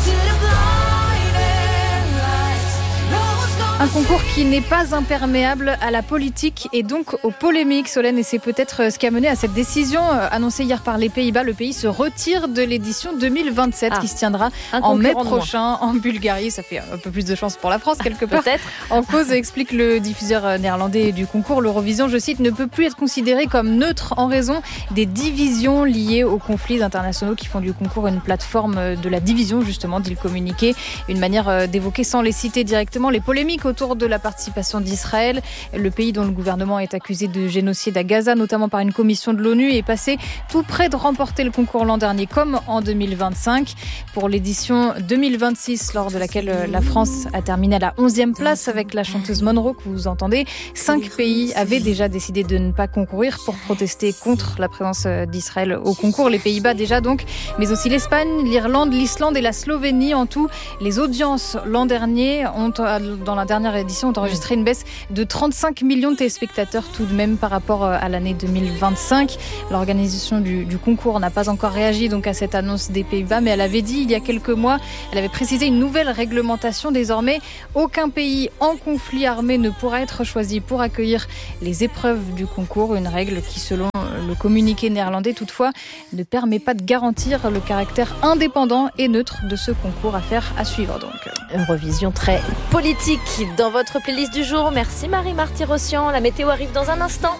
Un concours qui n'est pas imperméable à la politique et donc aux polémiques, Solène, et c'est peut-être ce qui a mené à cette décision annoncée hier par les Pays-Bas. Le pays se retire de l'édition 2027 qui se tiendra en mai prochain en Bulgarie. Ça fait un peu plus de chance pour la France quelque part. Peut-être. En cause, explique le diffuseur néerlandais du concours, l'Eurovision, je cite, ne peut plus être considéré comme neutre en raison des divisions liées aux conflits internationaux qui font du concours une plateforme de la division, justement, dit le communiqué. Une manière d'évoquer, sans les citer directement, les polémiques autour de la participation d'Israël. Le pays dont le gouvernement est accusé de génocide à Gaza, notamment par une commission de l'ONU, est passé tout près de remporter le concours l'an dernier, comme en 2025. Pour l'édition 2026, lors de laquelle la France a terminé à la 11e place avec la chanteuse Monroe que vous entendez, 5 pays avaient déjà décidé de ne pas concourir pour protester contre la présence d'Israël au concours. Les Pays-Bas déjà donc, mais aussi l'Espagne, l'Irlande, l'Islande et la Slovénie. En tout, les audiences l'an dernier dans la dernière édition ont enregistré une baisse de 35 millions de téléspectateurs tout de même par rapport à l'année 2025. L'organisation du concours n'a pas encore réagi donc à cette annonce des Pays-Bas, mais elle avait dit il y a quelques mois, elle avait précisé une nouvelle réglementation. Désormais, aucun pays en conflit armé ne pourra être choisi pour accueillir les épreuves du concours. Une règle qui, selon le communiqué néerlandais, toutefois, ne permet pas de garantir le caractère indépendant et neutre de ce concours. Affaire à suivre donc. Eurovision très politique dans votre playlist du jour. Merci Marie-Marty Rossian. La météo arrive dans un instant.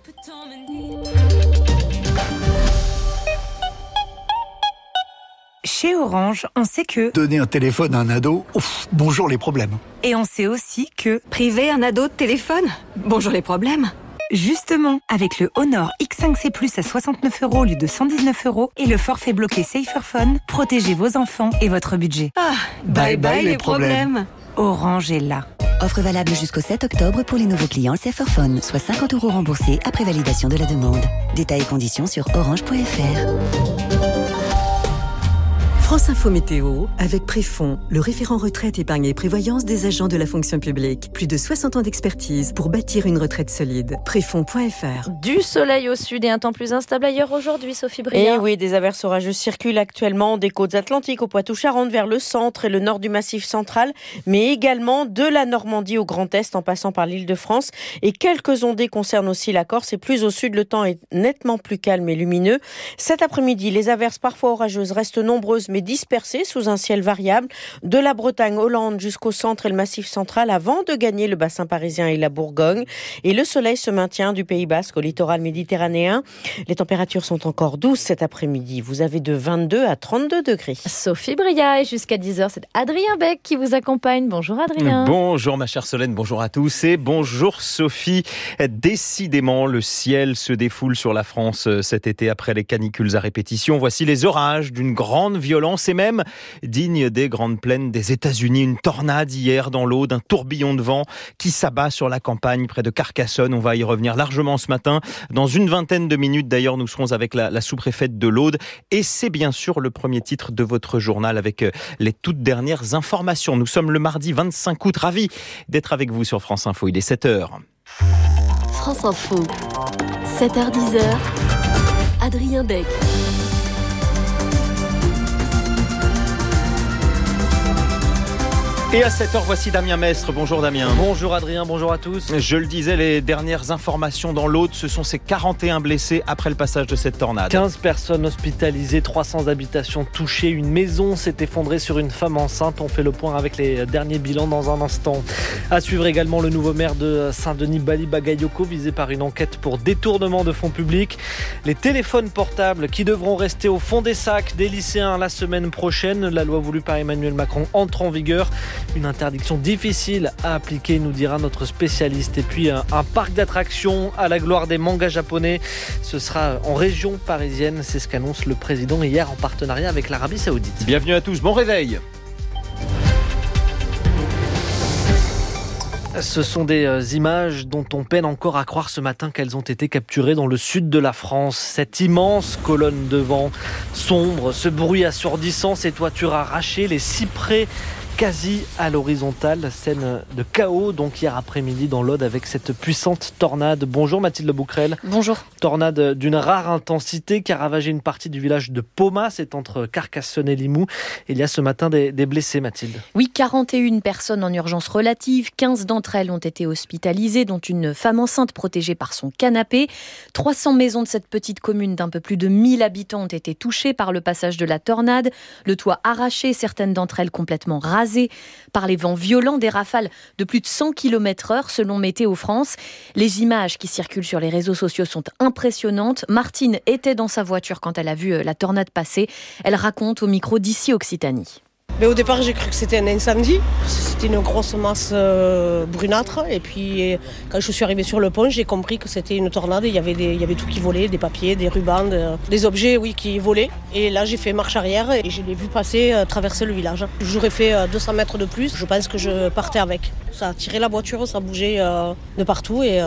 Chez Orange, on sait que donner un téléphone à un ado, bonjour les problèmes. Et on sait aussi que priver un ado de téléphone, bonjour les problèmes. Justement, avec le Honor X5C Plus à 69 € au lieu de 119 € et le forfait bloqué Saferphone, protégez vos enfants et votre budget. Bye bye les problèmes. Orange est là. Offre valable jusqu'au 7 octobre pour les nouveaux clients Saferphone, soit 50 € remboursés après validation de la demande. Détails et conditions sur orange.fr. France Info Météo, avec Préfond, le référent retraite, épargne et prévoyance des agents de la fonction publique. Plus de 60 ans d'expertise pour bâtir une retraite solide. Préfond.fr. Du soleil au sud et un temps plus instable ailleurs aujourd'hui, Sophie Bria. Et oui, des averses orageuses circulent actuellement des côtes atlantiques au Poitou-Charentes vers le centre et le nord du Massif central, mais également de la Normandie au Grand Est en passant par l'Île-de-France. Et quelques ondées concernent aussi la Corse. Et plus au sud, le temps est nettement plus calme et lumineux. Cet après-midi, les averses parfois orageuses restent nombreuses, mais dispersées sous un ciel variable, de la Bretagne, Hollande jusqu'au centre et le Massif central, avant de gagner le bassin parisien et la Bourgogne. Et le soleil se maintient du Pays Basque au littoral méditerranéen. Les températures sont encore douces cet après-midi. Vous avez de 22 à 32 degrés. Sophie Bria, et jusqu'à 10h, c'est Adrien Beck qui vous accompagne. Bonjour Adrien. Bonjour ma chère Solène, bonjour à tous et bonjour Sophie. Décidément, le ciel se défoule sur la France cet été après les canicules à répétition. Voici les orages d'une grande violence et même digne des grandes plaines des États-Unis. Une tornade hier dans l'Aude, un tourbillon de vent qui s'abat sur la campagne près de Carcassonne. On va y revenir largement ce matin. Dans une vingtaine de minutes d'ailleurs, nous serons avec la sous-préfète de l'Aude. Et c'est bien sûr le premier titre de votre journal avec les toutes dernières informations. Nous sommes le mardi 25 août. Ravi d'être avec vous sur France Info. Il est 7h. France Info, 7h-10h, Adrien Beck. Et à 7h, voici Damien Mestre. Bonjour Damien. Bonjour Adrien, bonjour à tous. Je le disais, les dernières informations dans l'Aude, ce sont ces 41 blessés après le passage de cette tornade. 15 personnes hospitalisées, 300 habitations touchées. Une maison s'est effondrée sur une femme enceinte. On fait le point avec les derniers bilans dans un instant. À suivre également le nouveau maire de Saint-Denis, Bali Bagayoko, visé par une enquête pour détournement de fonds publics. Les téléphones portables qui devront rester au fond des sacs des lycéens la semaine prochaine. La loi voulue par Emmanuel Macron entre en vigueur. Une interdiction difficile à appliquer, nous dira notre spécialiste. Et puis un parc d'attractions à la gloire des mangas japonais. Ce sera en région parisienne. C'est ce qu'annonce le président hier en partenariat avec l'Arabie Saoudite. Bienvenue à tous, bon réveil. Ce sont des images dont on peine encore à croire ce matin qu'elles ont été capturées dans le sud de la France. Cette immense colonne de vent sombre, ce bruit assourdissant, ces toitures arrachées, les cyprès quasi à l'horizontale. Scène de chaos donc hier après-midi dans l'Aude avec cette puissante tornade. Bonjour Mathilde Bouquerel. Bonjour. Tornade d'une rare intensité qui a ravagé une partie du village de Poma, c'est entre Carcassonne et Limoux. Il y a ce matin des blessés, Mathilde. Oui, 41 personnes en urgence relative, 15 d'entre elles ont été hospitalisées, dont une femme enceinte protégée par son canapé. 300 maisons de cette petite commune d'un peu plus de 1000 habitants ont été touchées par le passage de la tornade. Le toit arraché, certaines d'entre elles complètement rasées par les vents violents, des rafales de plus de 100 km/h selon Météo France. Les images qui circulent sur les réseaux sociaux sont impressionnantes. Martine était dans sa voiture quand elle a vu la tornade passer. Elle raconte au micro d'Ici Occitanie. Mais au départ, j'ai cru que c'était un incendie. C'était une grosse masse brunâtre. Et puis, quand je suis arrivée sur le pont, j'ai compris que c'était une tornade. Il y avait tout qui volait, des papiers, des rubans, des objets qui volaient. Et là, j'ai fait marche arrière et je l'ai vu passer, traverser le village. J'aurais fait 200 mètres de plus. Je pense que je partais avec. Ça a tiré la voiture, ça bougeait de partout. Et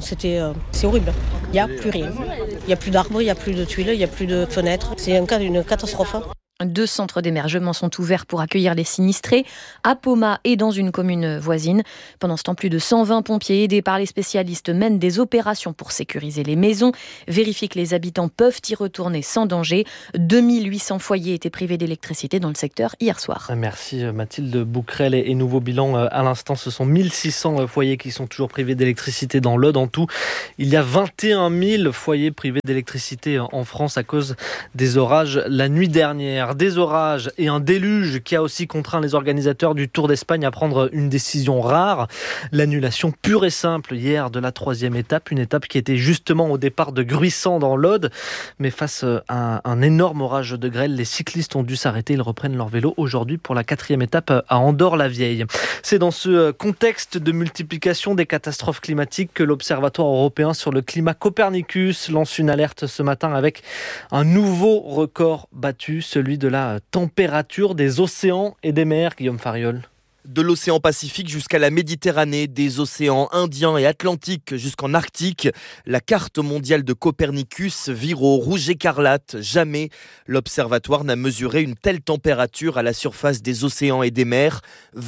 c'est horrible. Il n'y a plus rien. Il n'y a plus d'arbres, il n'y a plus de tuiles, il n'y a plus de fenêtres. C'est une catastrophe. 2 centres d'émergement sont ouverts pour accueillir les sinistrés, à Poma et dans une commune voisine. Pendant ce temps, plus de 120 pompiers aidés par les spécialistes mènent des opérations pour sécuriser les maisons, vérifient que les habitants peuvent y retourner sans danger. 2800 foyers étaient privés d'électricité dans le secteur hier soir. Merci Mathilde Bouquerel et nouveau bilan à l'instant, ce sont 1600 foyers qui sont toujours privés d'électricité dans l'Aude. En tout, il y a 21 000 foyers privés d'électricité en France à cause des orages la nuit dernière. Des orages et un déluge qui a aussi contraint les organisateurs du Tour d'Espagne à prendre une décision rare. L'annulation pure et simple hier de la 3e étape, une étape qui était justement au départ de Gruissant dans l'Aude. Mais face à un énorme orage de grêle, les cyclistes ont dû s'arrêter. Ils reprennent leur vélo aujourd'hui pour la 4e étape à Andorre-la-Vieille. C'est dans ce contexte de multiplication des catastrophes climatiques que l'Observatoire européen sur le climat Copernicus lance une alerte ce matin avec un nouveau record battu, celui de la température des océans et des mers, Guillaume Fariol. De l'océan Pacifique jusqu'à la Méditerranée, des océans Indien et Atlantique jusqu'en Arctique, la carte mondiale de Copernicus vire au rouge écarlate. Jamais l'observatoire n'a mesuré une telle température à la surface des océans et des mers.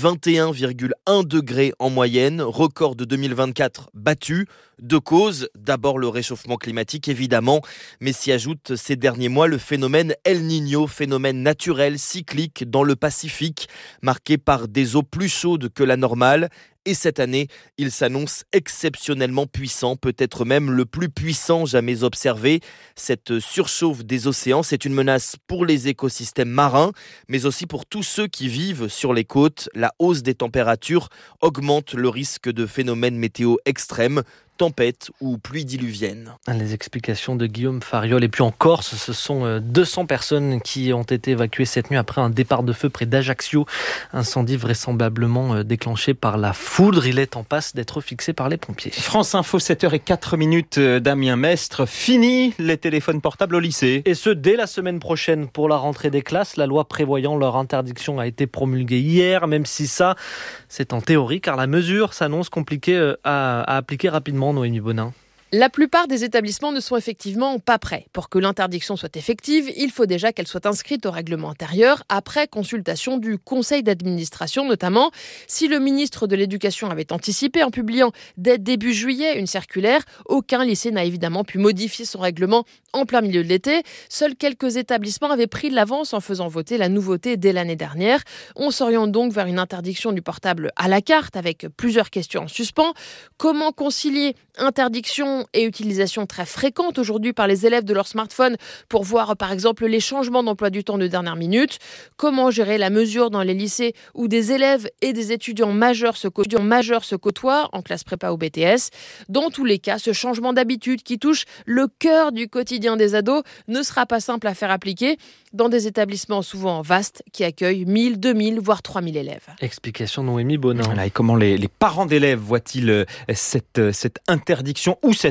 21,1 degrés en moyenne, record de 2024 battu. 2 causes, d'abord le réchauffement climatique évidemment, mais s'y ajoute ces derniers mois le phénomène El Niño, phénomène naturel cyclique dans le Pacifique, marqué par des eaux plus chaudes que la normale. Et cette année, il s'annonce exceptionnellement puissant, peut-être même le plus puissant jamais observé. Cette surchauffe des océans, c'est une menace pour les écosystèmes marins, mais aussi pour tous ceux qui vivent sur les côtes. La hausse des températures augmente le risque de phénomènes météo extrêmes, tempêtes ou pluies diluviennes. Les explications de Guillaume Fariol. Et puis en Corse, ce sont 200 personnes qui ont été évacuées cette nuit après un départ de feu près d'Ajaccio. Incendie vraisemblablement déclenché par la foudre. Il est en passe d'être fixé par les pompiers. France Info, 7h04, Damien Mestre. Fini les téléphones portables au lycée. Et ce, dès la semaine prochaine pour la rentrée des classes. La loi prévoyant leur interdiction a été promulguée hier, même si ça, c'est en théorie, car la mesure s'annonce compliquée à appliquer rapidement. Noémie Bonin. La plupart des établissements ne sont effectivement pas prêts. Pour que l'interdiction soit effective, il faut déjà qu'elle soit inscrite au règlement intérieur après consultation du conseil d'administration notamment. Si le ministre de l'Éducation avait anticipé en publiant dès début juillet une circulaire, aucun lycée n'a évidemment pu modifier son règlement en plein milieu de l'été. Seuls quelques établissements avaient pris de l'avance en faisant voter la nouveauté dès l'année dernière. On s'oriente donc vers une interdiction du portable à la carte avec plusieurs questions en suspens. Comment concilier interdiction et utilisation très fréquente aujourd'hui par les élèves de leur smartphone pour voir par exemple les changements d'emploi du temps de dernière minute. Comment gérer la mesure dans les lycées où des élèves et des étudiants majeurs se côtoient en classe prépa ou BTS. Dans tous les cas, ce changement d'habitude qui touche le cœur du quotidien des ados ne sera pas simple à faire appliquer dans des établissements souvent vastes qui accueillent 1000, 2000, voire 3000 élèves. Explication Noémie Bonin. Voilà, et comment les parents d'élèves voient-ils cette interdiction ou cette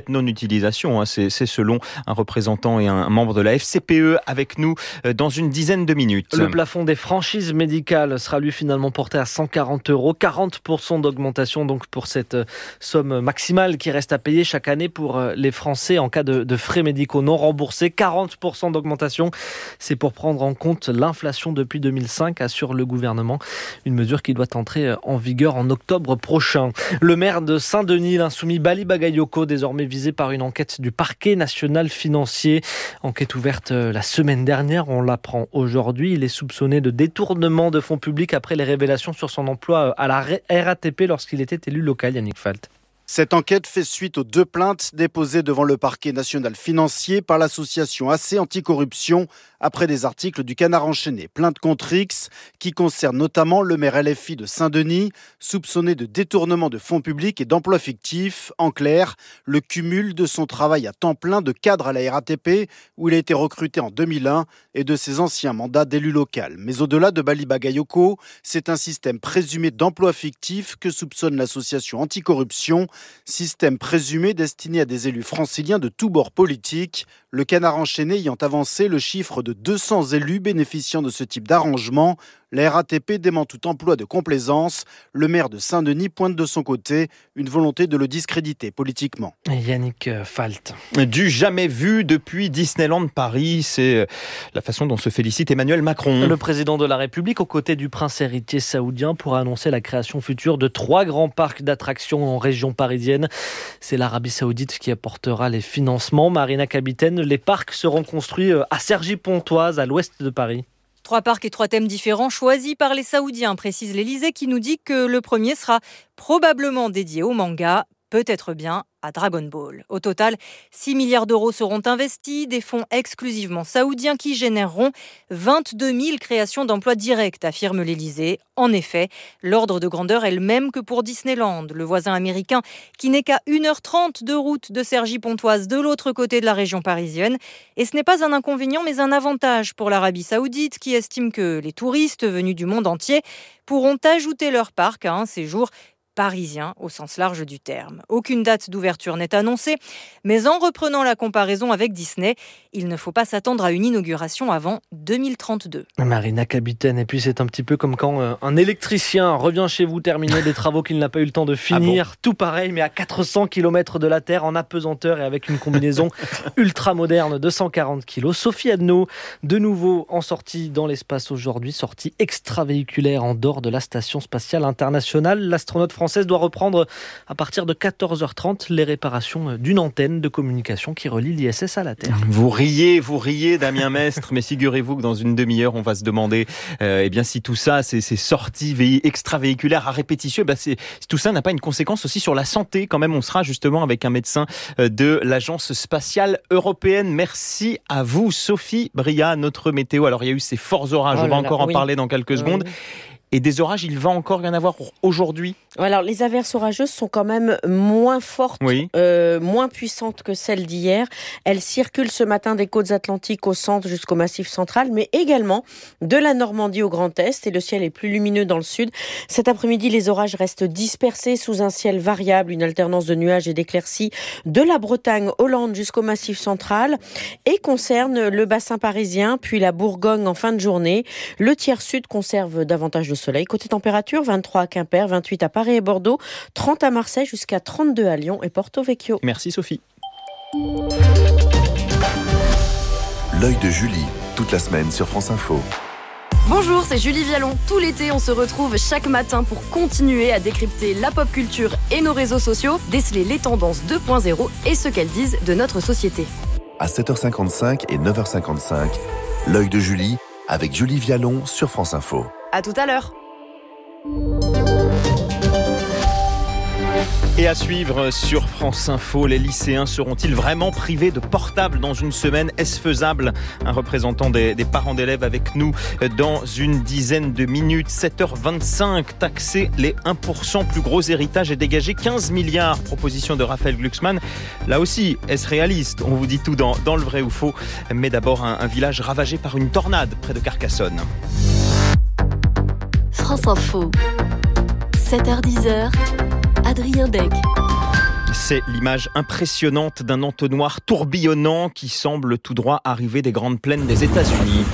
cette non-utilisation. C'est selon un représentant et un membre de la FCPE avec nous dans une dizaine de minutes. Le plafond des franchises médicales sera lui finalement porté à 140 €. 40% d'augmentation donc pour cette somme maximale qui reste à payer chaque année pour les Français en cas de frais médicaux non remboursés. 40% d'augmentation, c'est pour prendre en compte l'inflation depuis 2005, assure le gouvernement. Une mesure qui doit entrer en vigueur en octobre prochain. Le maire de Saint-Denis, l'insoumis Bali Bagayoko, désormais visé par une enquête du parquet national financier. Enquête ouverte la semaine dernière, on l'apprend aujourd'hui. Il est soupçonné de détournement de fonds publics après les révélations sur son emploi à la RATP lorsqu'il était élu local, Yannick Falt. Cette enquête fait suite aux 2 plaintes déposées devant le parquet national financier par l'association AC Anticorruption après des articles du Canard enchaîné. Plainte contre X qui concerne notamment le maire LFI de Saint-Denis, soupçonné de détournement de fonds publics et d'emplois fictifs. En clair, le cumul de son travail à temps plein de cadre à la RATP où il a été recruté en 2001 et de ses anciens mandats d'élu local. Mais au-delà de Bali Bagayoko, c'est un système présumé d'emplois fictifs que soupçonne l'association Anticorruption. Système présumé destiné à des élus franciliens de tous bords politiques. Le Canard enchaîné ayant avancé le chiffre de 200 élus bénéficiant de ce type d'arrangement. La RATP dément tout emploi de complaisance. Le maire de Saint-Denis pointe de son côté une volonté de le discréditer politiquement. Yannick Falt. Du jamais vu depuis Disneyland Paris, c'est la façon dont se félicite Emmanuel Macron. Le président de la République, aux côtés du prince héritier saoudien, pour annoncer la création future de 3 grands parcs d'attractions en région parisienne. C'est l'Arabie saoudite qui apportera les financements. Marina Capitaine, les parcs seront construits à Cergy-Pontoise, à l'ouest de Paris. 3 parcs et 3 thèmes différents choisis par les Saoudiens, précise l'Élysée, qui nous dit que le premier sera probablement dédié au manga, peut-être bien à Dragon Ball. Au total, 6 milliards d'euros seront investis, des fonds exclusivement saoudiens qui généreront 22 000 créations d'emplois directs, affirme l'Élysée. En effet, l'ordre de grandeur est le même que pour Disneyland, le voisin américain qui n'est qu'à 1h30 de route de Cergy-Pontoise de l'autre côté de la région parisienne. Et ce n'est pas un inconvénient mais un avantage pour l'Arabie saoudite qui estime que les touristes venus du monde entier pourront ajouter leur parc à un séjour parisien au sens large du terme. Aucune date d'ouverture n'est annoncée, mais en reprenant la comparaison avec Disney, il ne faut pas s'attendre à une inauguration avant 2032. Marina Capitaine, et puis c'est un petit peu comme quand un électricien revient chez vous terminer des travaux qu'il n'a pas eu le temps de finir. Ah bon ? Tout pareil, mais à 400 km de la Terre, en apesanteur et avec une combinaison ultra moderne de 140 kg. Sophie Adno, de nouveau en sortie dans l'espace aujourd'hui, sortie extravéhiculaire en dehors de la Station spatiale internationale. L'astronaute française doit reprendre à partir de 14h30 les réparations d'une antenne de communication qui relie l'ISS à la Terre. Vous riez, Damien Mestre, mais figurez-vous que dans une demi-heure, on va se demander si tout ça, ces sorties extravéhiculaires à répétition, si tout ça n'a pas une conséquence aussi sur la santé. Quand même, on sera justement avec un médecin de l'Agence spatiale européenne. Merci à vous, Sophie Bria, notre météo. Alors, il y a eu ces forts orages, on va encore en parler dans quelques secondes. Et des orages, il va encore y en avoir aujourd'hui. Alors, les averses orageuses sont quand même moins fortes, moins puissantes que celles d'hier. Elles circulent ce matin des côtes atlantiques au centre jusqu'au Massif central, mais également de la Normandie au Grand Est. Et le ciel est plus lumineux dans le sud. Cet après-midi, les orages restent dispersés sous un ciel variable, une alternance de nuages et d'éclaircies de la Bretagne, Hollande jusqu'au Massif central et concerne le bassin parisien, puis la Bourgogne en fin de journée. Le tiers sud conserve davantage de soleil. Côté température, 23 à Quimper, 28 à Paris et Bordeaux, 30 à Marseille jusqu'à 32 à Lyon et Porto Vecchio. Merci Sophie. L'œil de Julie, toute la semaine sur France Info. Bonjour, c'est Julie Vialon. Tout l'été, on se retrouve chaque matin pour continuer à décrypter la pop culture et nos réseaux sociaux, déceler les tendances 2.0 et ce qu'elles disent de notre société. À 7h55 et 9h55, l'œil de Julie avec Julie Vialon sur France Info. À tout à l'heure. Et à suivre sur France Info, les lycéens seront-ils vraiment privés de portable dans une semaine ? Est-ce faisable ? Un représentant des parents d'élèves avec nous dans une dizaine de minutes. 7h25, taxer les 1% plus gros héritages et dégager 15 milliards. Proposition de Raphaël Glucksmann. Là aussi, est-ce réaliste ? On vous dit tout dans le vrai ou faux. Mais d'abord, un village ravagé par une tornade près de Carcassonne. France Info, 7h-10h, Adrien Beck. C'est l'image impressionnante d'un entonnoir tourbillonnant qui semble tout droit arriver des grandes plaines des États-Unis.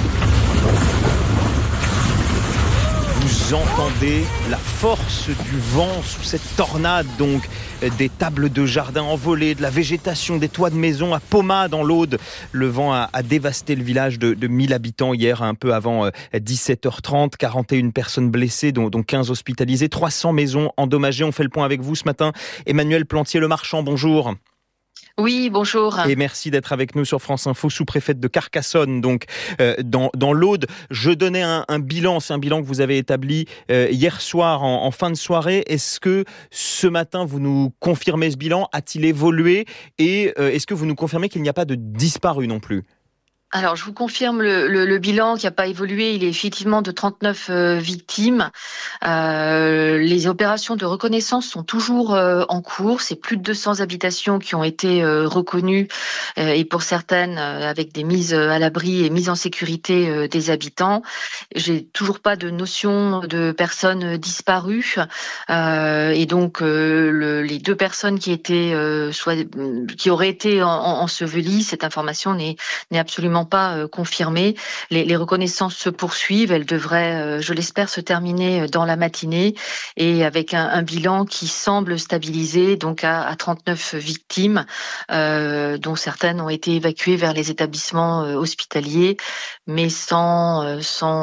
Vous entendez la force du vent sous cette tornade, donc des tables de jardin envolées, de la végétation, des toits de maison à Poma dans l'Aude. Le vent a dévasté le village de 1000 habitants hier, un peu avant 17h30. 41 personnes blessées, dont 15 hospitalisées, 300 maisons endommagées. On fait le point avec vous ce matin. Emmanuel Plantier-Le Marchand, bonjour. Oui, bonjour. Et merci d'être avec nous sur France Info, sous-préfète de Carcassonne, donc dans l'Aude. Je donnais un bilan, c'est un bilan que vous avez établi hier soir en fin de soirée. Est-ce que ce matin vous nous confirmez ce bilan? A-t-il évolué? Et est-ce que vous nous confirmez qu'il n'y a pas de disparus non plus? Alors, je vous confirme le bilan qui n'a pas évolué. Il est effectivement de 39 victimes. Les opérations de reconnaissance sont toujours en cours. C'est plus de 200 habitations qui ont été reconnues et pour certaines avec des mises à l'abri et mises en sécurité des habitants. J'ai toujours pas de notion de personnes disparues. Et donc, les 2 personnes qui étaient qui auraient été ensevelies, cette information n'est absolument pas confirmée. Les reconnaissances se poursuivent. Elles devraient, je l'espère, se terminer dans la matinée et avec un bilan qui semble stabilisé, donc à 39 victimes, dont certaines ont été évacuées vers les établissements hospitaliers, mais sans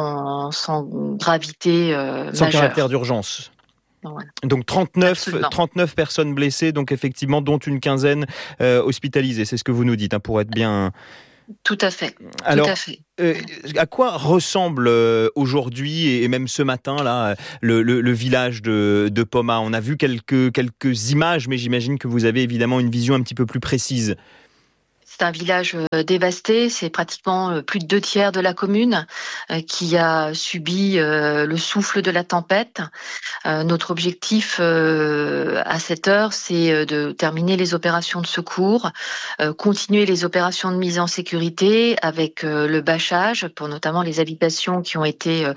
gravité majeure. Sans caractère d'urgence. Voilà. Donc 39 personnes blessées, donc effectivement, dont une quinzaine hospitalisées. C'est ce que vous nous dites, pour être bien... Tout à fait. Alors, tout à fait. À quoi ressemble aujourd'hui et même ce matin là le village de Poma? On a vu quelques images, mais j'imagine que vous avez évidemment une vision un petit peu plus précise. C'est un village dévasté, c'est pratiquement plus de 2/3 de la commune qui a subi le souffle de la tempête. Notre objectif à cette heure, c'est de terminer les opérations de secours, continuer les opérations de mise en sécurité avec le bâchage pour notamment les habitations qui ont été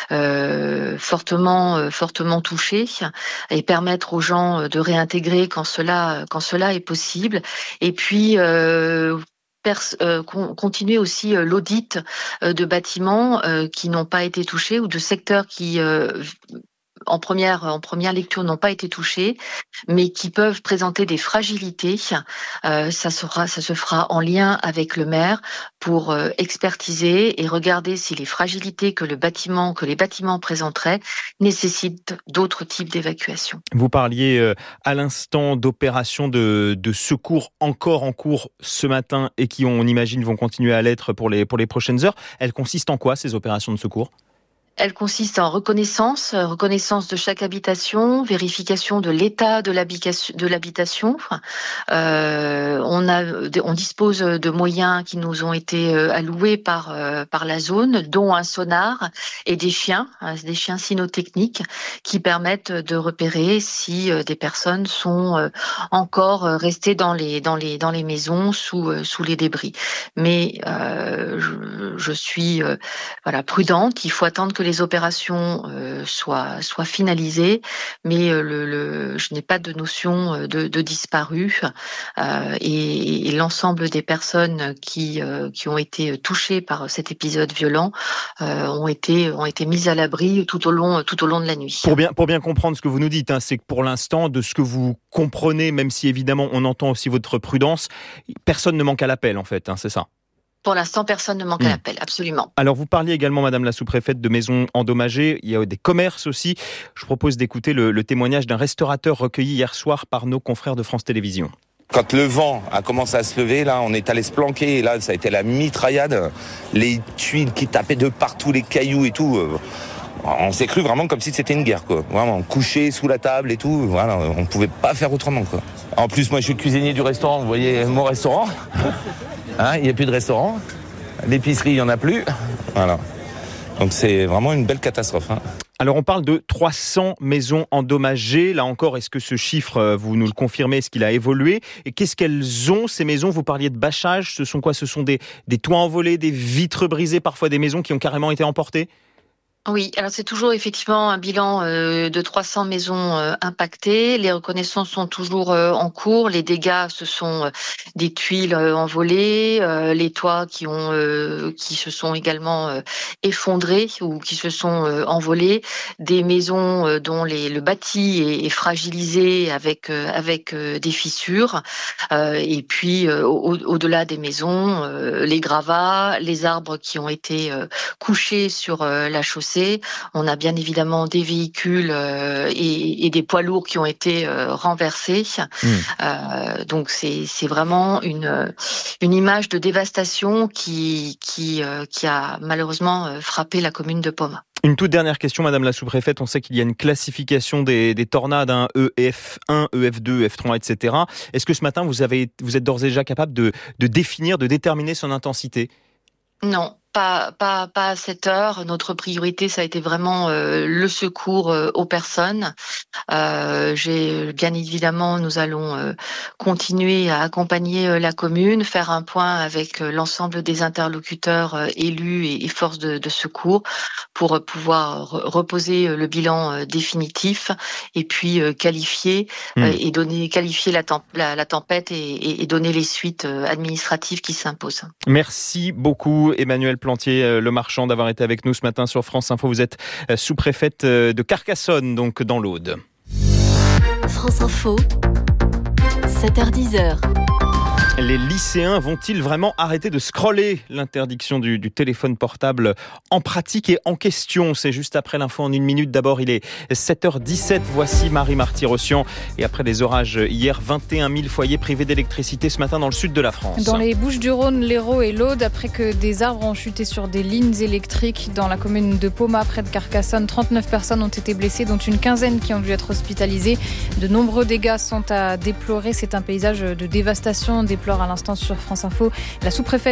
fortement touchées et permettre aux gens de réintégrer quand cela est possible. Et puis continuer aussi l'audit de bâtiments qui n'ont pas été touchés ou de secteurs qui en première lecture n'ont pas été touchés, mais qui peuvent présenter des fragilités. Ça se fera en lien avec le maire pour expertiser et regarder si les fragilités que les bâtiments présenteraient nécessitent d'autres types d'évacuation. Vous parliez à l'instant d'opérations de secours encore en cours ce matin et qui, on imagine, vont continuer à l'être pour les prochaines heures. Elles consistent en quoi, ces opérations de secours ? Elle consiste en reconnaissance de chaque habitation, vérification de l'état de l'habitation. On dispose de moyens qui nous ont été alloués par la zone, dont un sonar et des chiens cynotechniques qui permettent de repérer si des personnes sont encore restées dans les maisons sous les débris. Mais je suis prudente. Il faut attendre que les opérations soient finalisées, mais je n'ai pas de notion de disparus et l'ensemble des personnes qui ont été touchées par cet épisode violent ont été mises à l'abri tout au long de la nuit. Pour bien comprendre ce que vous nous dites, c'est que pour l'instant, de ce que vous comprenez, même si évidemment on entend aussi votre prudence, personne ne manque à l'appel en fait, c'est ça? Pour l'instant, personne ne manque à l'appel, absolument. Alors, vous parliez également, Madame la sous-préfète, de maisons endommagées. Il y a des commerces aussi. Je propose d'écouter le témoignage d'un restaurateur recueilli hier soir par nos confrères de France Télévisions. Quand le vent a commencé à se lever, là, on est allé se planquer. Et là, ça a été la mitraillade. Les tuiles qui tapaient de partout, les cailloux et tout. On s'est cru vraiment comme si c'était une guerre, quoi. Vraiment, couché sous la table et tout. Voilà, on pouvait pas faire autrement, quoi. En plus, moi, je suis cuisinier du restaurant. Vous voyez mon restaurant. Il n'y a plus de restaurant. L'épicerie, il n'y en a plus. Voilà. Donc, c'est vraiment une belle catastrophe. Alors, on parle de 300 maisons endommagées. Là encore, est-ce que ce chiffre, vous nous le confirmez, est-ce qu'il a évolué? Et qu'est-ce qu'elles ont, ces maisons? Vous parliez de bâchage. Ce sont quoi? Ce sont des toits envolés, des vitres brisées, parfois des maisons qui ont carrément été emportées? Oui, alors c'est toujours effectivement un bilan de 300 maisons impactées. Les reconnaissances sont toujours en cours. Les dégâts, ce sont des tuiles envolées, les toits qui se sont également effondrés ou qui se sont envolés, des maisons dont le bâti est fragilisé avec des fissures. Et puis au-delà des maisons, les gravats, les arbres qui ont été couchés sur la chaussée. On a bien évidemment des véhicules et des poids lourds qui ont été renversés. Donc c'est vraiment une image de dévastation qui a malheureusement frappé la commune de Poma. Une toute dernière question, Madame la sous-préfète. On sait qu'il y a une classification des tornades, EF1, EF2, F3, etc. Est-ce que ce matin, vous êtes d'ores et déjà capable de définir, de déterminer son intensité ? Non. Pas à cette heure. Notre priorité, ça a été vraiment le secours aux personnes. Bien évidemment, nous allons continuer à accompagner la commune, faire un point avec l'ensemble des interlocuteurs élus et forces de secours pour pouvoir reposer le bilan définitif et puis qualifier la tempête et donner les suites administratives qui s'imposent. Merci beaucoup, Emmanuelle Plantier-Lemarchand, d'avoir été avec nous ce matin sur France Info. Vous êtes sous-préfète de Carcassonne, donc dans l'Aude. France Info, 7h10. Les lycéens vont-ils vraiment arrêter de scroller ? L'interdiction du téléphone portable en pratique et en question. C'est juste après l'info en 1 minute. D'abord, il est 7h17. Voici Marie Marty-Rossian. Et après les orages hier, 21 000 foyers privés d'électricité ce matin dans le sud de la France. Dans les Bouches-du-Rhône, l'Hérault et l'Aude, après que des arbres ont chuté sur des lignes électriques dans la commune de Poma, près de Carcassonne, 39 personnes ont été blessées, dont une quinzaine qui ont dû être hospitalisées. De nombreux dégâts sont à déplorer. C'est un paysage de dévastation, déplore à l'instant sur France Info la sous-préfète